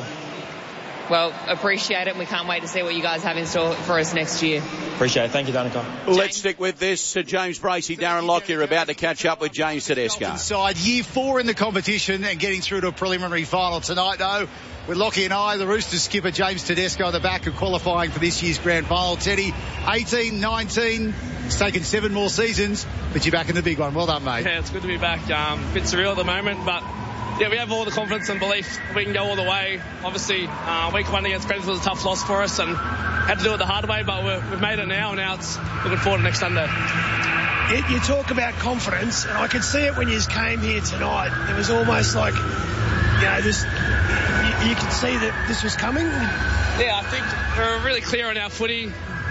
Well, appreciate it, and we can't wait to see what you guys have in store for us next year. Appreciate it. Thank you, Danica. Let's stick with this. Uh, James Bracey, Darren Lockyer about to catch up with James Tedesco. Side year four in the competition and getting through to a preliminary final tonight, though. With Lockie and I, the Roosters skipper James Tedesco on the back of qualifying for this year's grand final. Teddy, eighteen nineteen. It's taken seven more seasons, but you're back in the big one. Well done, mate. Yeah, it's good to be back. Um, a bit surreal at the moment, but yeah, we have all the confidence and belief we can go all the way. Obviously, uh, week one against Predators was a tough loss for us and had to do it the hard way, but we're, we've made it now, and now it's looking forward to next Sunday. You, you talk about confidence, and I could see it when you came here tonight. It was almost like, you know, this, you, you could see that this was coming. Yeah, I think we're really clear on our footy.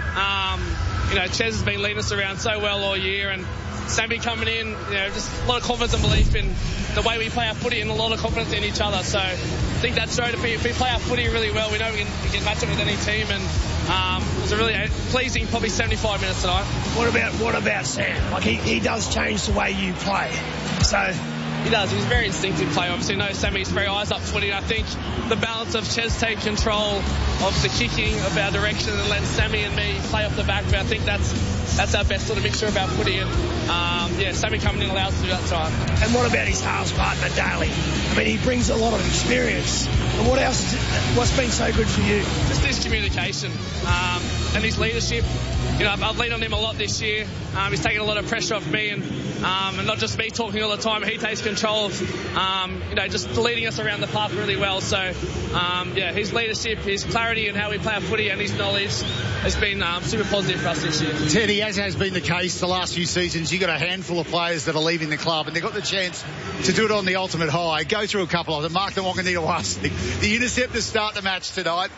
Um, you know, Ches has been leading us around so well all year, and Sammy coming in, you know, just a lot of confidence and belief in the way we play our footy and a lot of confidence in each other. So I think that's showed if we, if we play our footy really well, we know we can, we can match it with any team, and um, it was a really pleasing probably seventy-five minutes tonight. What about what about Sam? Like he, he does change the way you play. So he does. He's a very instinctive player. Obviously, no, Sammy's very eyes up footy. I think the balance of Ches take control of the kicking of our direction and let Sammy and me play off the back. But I think that's that's our best sort of mixture of our footy. And um, yeah, Sammy coming in allows us to do that time. And what about his halves partner Daly? I mean, he brings a lot of experience. And what else? Is it, what's been so good for you? Just his communication um, and his leadership. You know, I've, I've leaned on him a lot this year. Um, he's taken a lot of pressure off me, and um, and not just me talking all the time. He takes control of, um, you know, just leading us around the park really well. So, um, yeah, his leadership, his clarity in how we play our footy, and his knowledge has been um, super positive for us this year. Teddy, as has been the case the last few seasons, you've got a handful of players that are leaving the club, and they've got the chance to do it on the ultimate high. Go through a couple of them. Mark the Wanganita Wasik. The interceptors start the match tonight.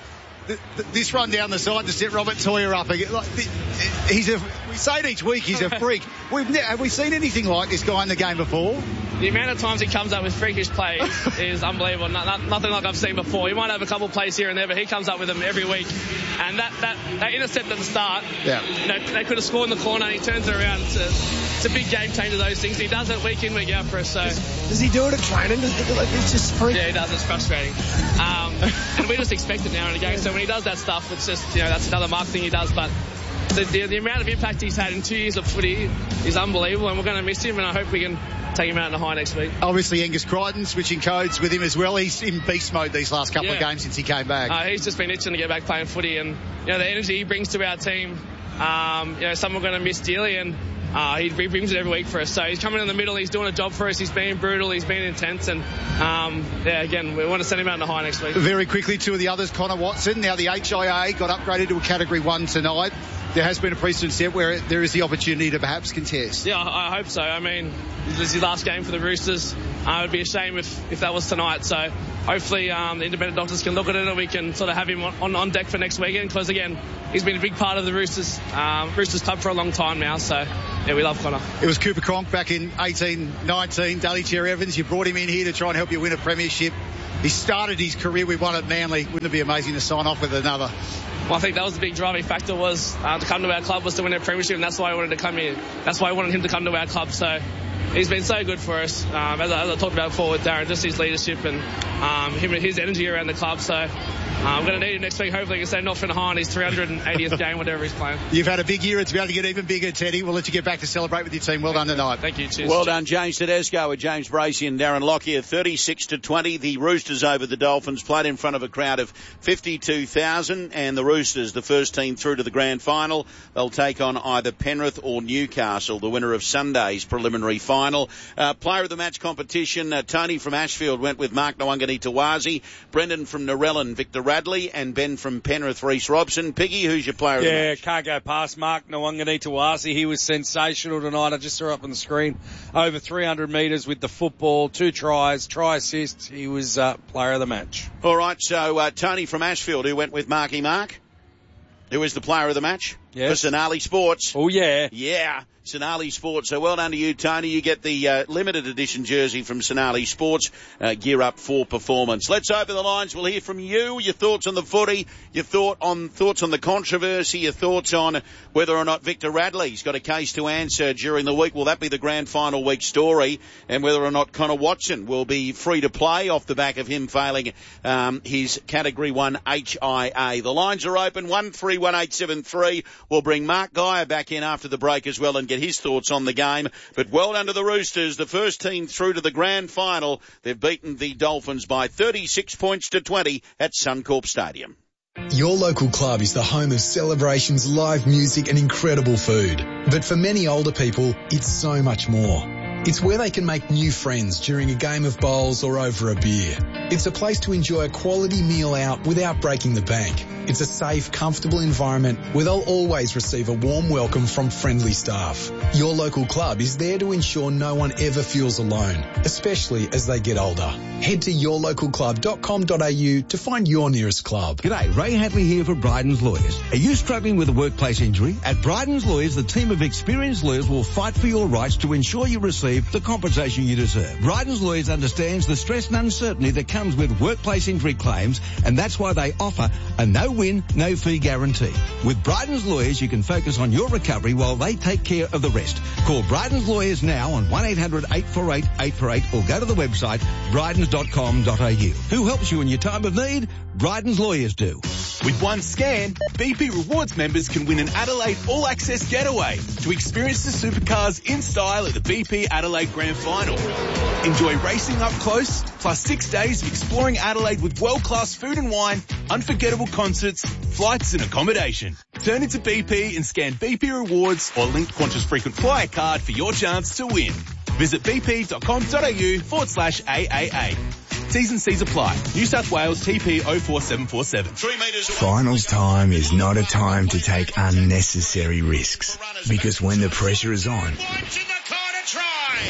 th- th- this run down the side to set Robert Toyer up again. Like, th- he's a. We say it each week. He's a freak. We've ne- have we seen anything like this guy in the game before? The amount of times he comes up with freakish plays is unbelievable. No, no, nothing like I've seen before. He might have a couple of plays here and there, but he comes up with them every week. And that, that, that intercept at the start, yeah. you know, they could have scored in the corner, and he turns it around. It's a, it's a big game changer, those things. He does it week in, week out for us. So does, does he do it at training? It's just freaky. Yeah, he does. It's frustrating. Um, and we just expect it now and again. So when he does that stuff, it's just, you know, that's another Mark thing he does. But the, the, the amount of impact he's had in two years of footy is unbelievable, and we're going to miss him, and I hope we can take him out in the high next week. Obviously, Angus Crichton switching codes with him as well. He's in beast mode these last couple yeah. of games since he came back. Uh, he's just been itching to get back playing footy, and you know the energy he brings to our team. Um, you know, someone we're going to miss dearly, and uh, he, he brings it every week for us. So he's coming in the middle. He's doing a job for us. He's been brutal. He's been intense, and um, yeah, again, we want to send him out in the high next week. Very quickly, two of the others, Connor Watson. Now the H I A got upgraded to a Category One tonight. There has been a precedent set where there is the opportunity to perhaps contest. Yeah, I hope so. I mean, this is his last game for the Roosters. Uh, it would be a shame if, if that was tonight. So hopefully um, the independent doctors can look at it and we can sort of have him on, on deck for next weekend, because, again, he's been a big part of the Roosters um, Roosters club for a long time now. So, yeah, we love Connor. It was Cooper Cronk back in eighteen nineteen. Daly Cherry Evans, you brought him in here to try and help you win a premiership. He started his career with one at Manly. Wouldn't it be amazing to sign off with another? Well, I think that was the big driving factor, was uh, to come to our club was to win a premiership, and that's why I wanted to come here. That's why I wanted him to come to our club. So he's been so good for us. Um, as, I, as I talked about before with Darren, just his leadership and um, him and his energy around the club. So uh, I'm going to need him next week. Hopefully he can send off in high on his three hundred eightieth game, whatever he's playing. You've had a big year. It's about to get even bigger, Teddy. We'll let you get back to celebrate with your team. Well done tonight. Thank you. Cheers. Well done, James Tedesco with James Bracey and Darren Lockyer. thirty-six to twenty. The Roosters over the Dolphins, played in front of a crowd of fifty-two thousand, and the Roosters, the first team through to the grand final. They'll take on either Penrith or Newcastle, the winner of Sunday's preliminary final. Uh, player of the match competition, uh, Tony from Ashfield went with Mark Nawangani-Tawazi, Brendan from Narellan, Victor Radley, and Ben from Penrith, Reece Robson. Piggy, who's your player of the match? Yeah, can't go past Mark Nawangani-Tawazi. He was sensational tonight. I just saw up on the screen. Over three hundred metres with the football, two tries, try assists. He was uh, player of the match. All right, so uh, Tony from Ashfield, who went with Marky Mark, who is the player of the match? Yes. For Sonali Sports. Oh, yeah. Yeah, Sonali Sports. So well done to you, Tony. You get the uh, limited edition jersey from Sonali Sports. Uh, gear up for performance. Let's open the lines. We'll hear from you. Your thoughts on the footy, your thought on thoughts on the controversy, your thoughts on whether or not Victor Radley's got a case to answer during the week. Will that be the grand final week story? And whether or not Connor Watson will be free to play off the back of him failing um, his Category one H I A. The lines are open. one three one eight seven three. We'll bring Mark Geyer back in after the break as well and get his thoughts on the game. But well done to the Roosters, the first team through to the grand final. They've beaten the Dolphins by thirty-six points to twenty at Suncorp Stadium. Your local club is the home of celebrations, live music and incredible food. But for many older people, it's so much more. It's where they can make new friends during a game of bowls or over a beer. It's a place to enjoy a quality meal out without breaking the bank. It's a safe, comfortable environment where they'll always receive a warm welcome from friendly staff. Your local club is there to ensure no one ever feels alone, especially as they get older. Head to your local club dot com dot a u to find your nearest club. G'day, Ray Hadley here for Bryden's Lawyers. Are you struggling with a workplace injury? At Bryden's Lawyers, the team of experienced lawyers will fight for your rights to ensure you receive the compensation you deserve. Bryden's Lawyers understands the stress and uncertainty that comes with workplace injury claims, and that's why they offer a no-win, no-fee guarantee. With Bryden's Lawyers, you can focus on your recovery while they take care of the rest. Call Bryden's Lawyers now on one eight hundred eight four eight eight four eight or go to the website brydens dot com dot a u. Who helps you in your time of need? Bryden's Lawyers do. With one scan, B P Rewards members can win an Adelaide All-Access getaway to experience the supercars in style at the B P Adelaide Grand Final. Enjoy racing up close, plus six days of exploring Adelaide with world-class food and wine, unforgettable concerts, flights and accommodation. Turn into B P and scan B P Rewards or link Qantas Frequent Flyer card for your chance to win. Visit bp.com.au forward slash AAA. T's and C's apply. New South Wales T P oh four seven four seven. Three metres away. Finals time is not a time to take unnecessary risks, because when the pressure is on,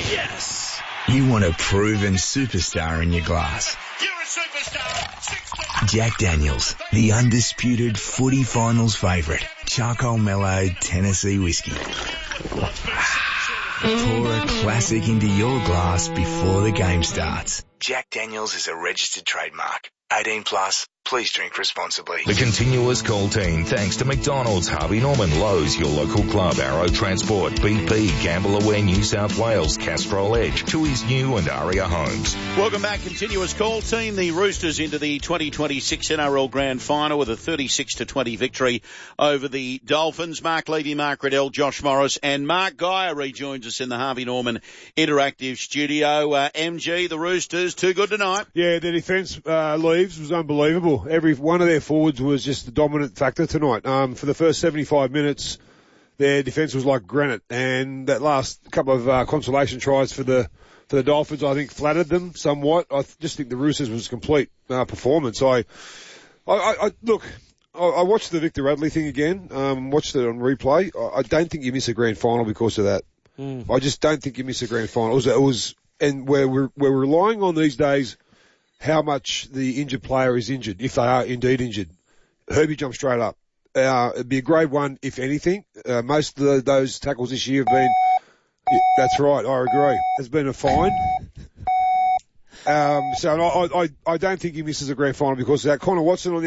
yes, you want a proven superstar in your glass. You're a superstar. Jack Daniels, the undisputed footy finals favourite. Charcoal mellowed Tennessee whiskey. Pour a classic into your glass before the game starts. Jack Daniels is a registered trademark. eighteen plus. Please drink responsibly. The continuous call team, thanks to McDonald's, Harvey Norman, Lowe's, your local club, Arrow Transport, B P, Gamble Aware New South Wales, Castrol Edge, Tui's New and Aria Homes. Welcome back, continuous call team. The Roosters into the twenty twenty-six N R L Grand Final with a thirty-six to twenty victory over the Dolphins. Mark Levy, Mark Riddell, Josh Morris and Mark Geyer rejoins us in the Harvey Norman Interactive Studio. Uh, M G, the Roosters, too good tonight. Yeah, their defence, uh, Leaves, was unbelievable. Every one of their forwards was just the dominant factor tonight. Um, for the first seventy-five minutes, their defence was like granite, and that last couple of uh, consolation tries for the for the Dolphins, I think, flattered them somewhat. I th- just think the Roosters was a complete uh, performance. I, I, I look, I, I watched the Victor Radley thing again. Um, watched it on replay. I, I don't think you miss a grand final because of that. Mm. I just don't think you miss a grand final. It was, it was and where we're we're relying on these days how much the injured player is injured, if they are indeed injured. Herbie jumped straight up. Uh, it'd be a grade one, if anything. Uh, most of the, those tackles this year have been, yeah, that's right, I agree. It's been a fine. Um, so I, I, I don't think he misses a grand final because of that. Connor Watson on the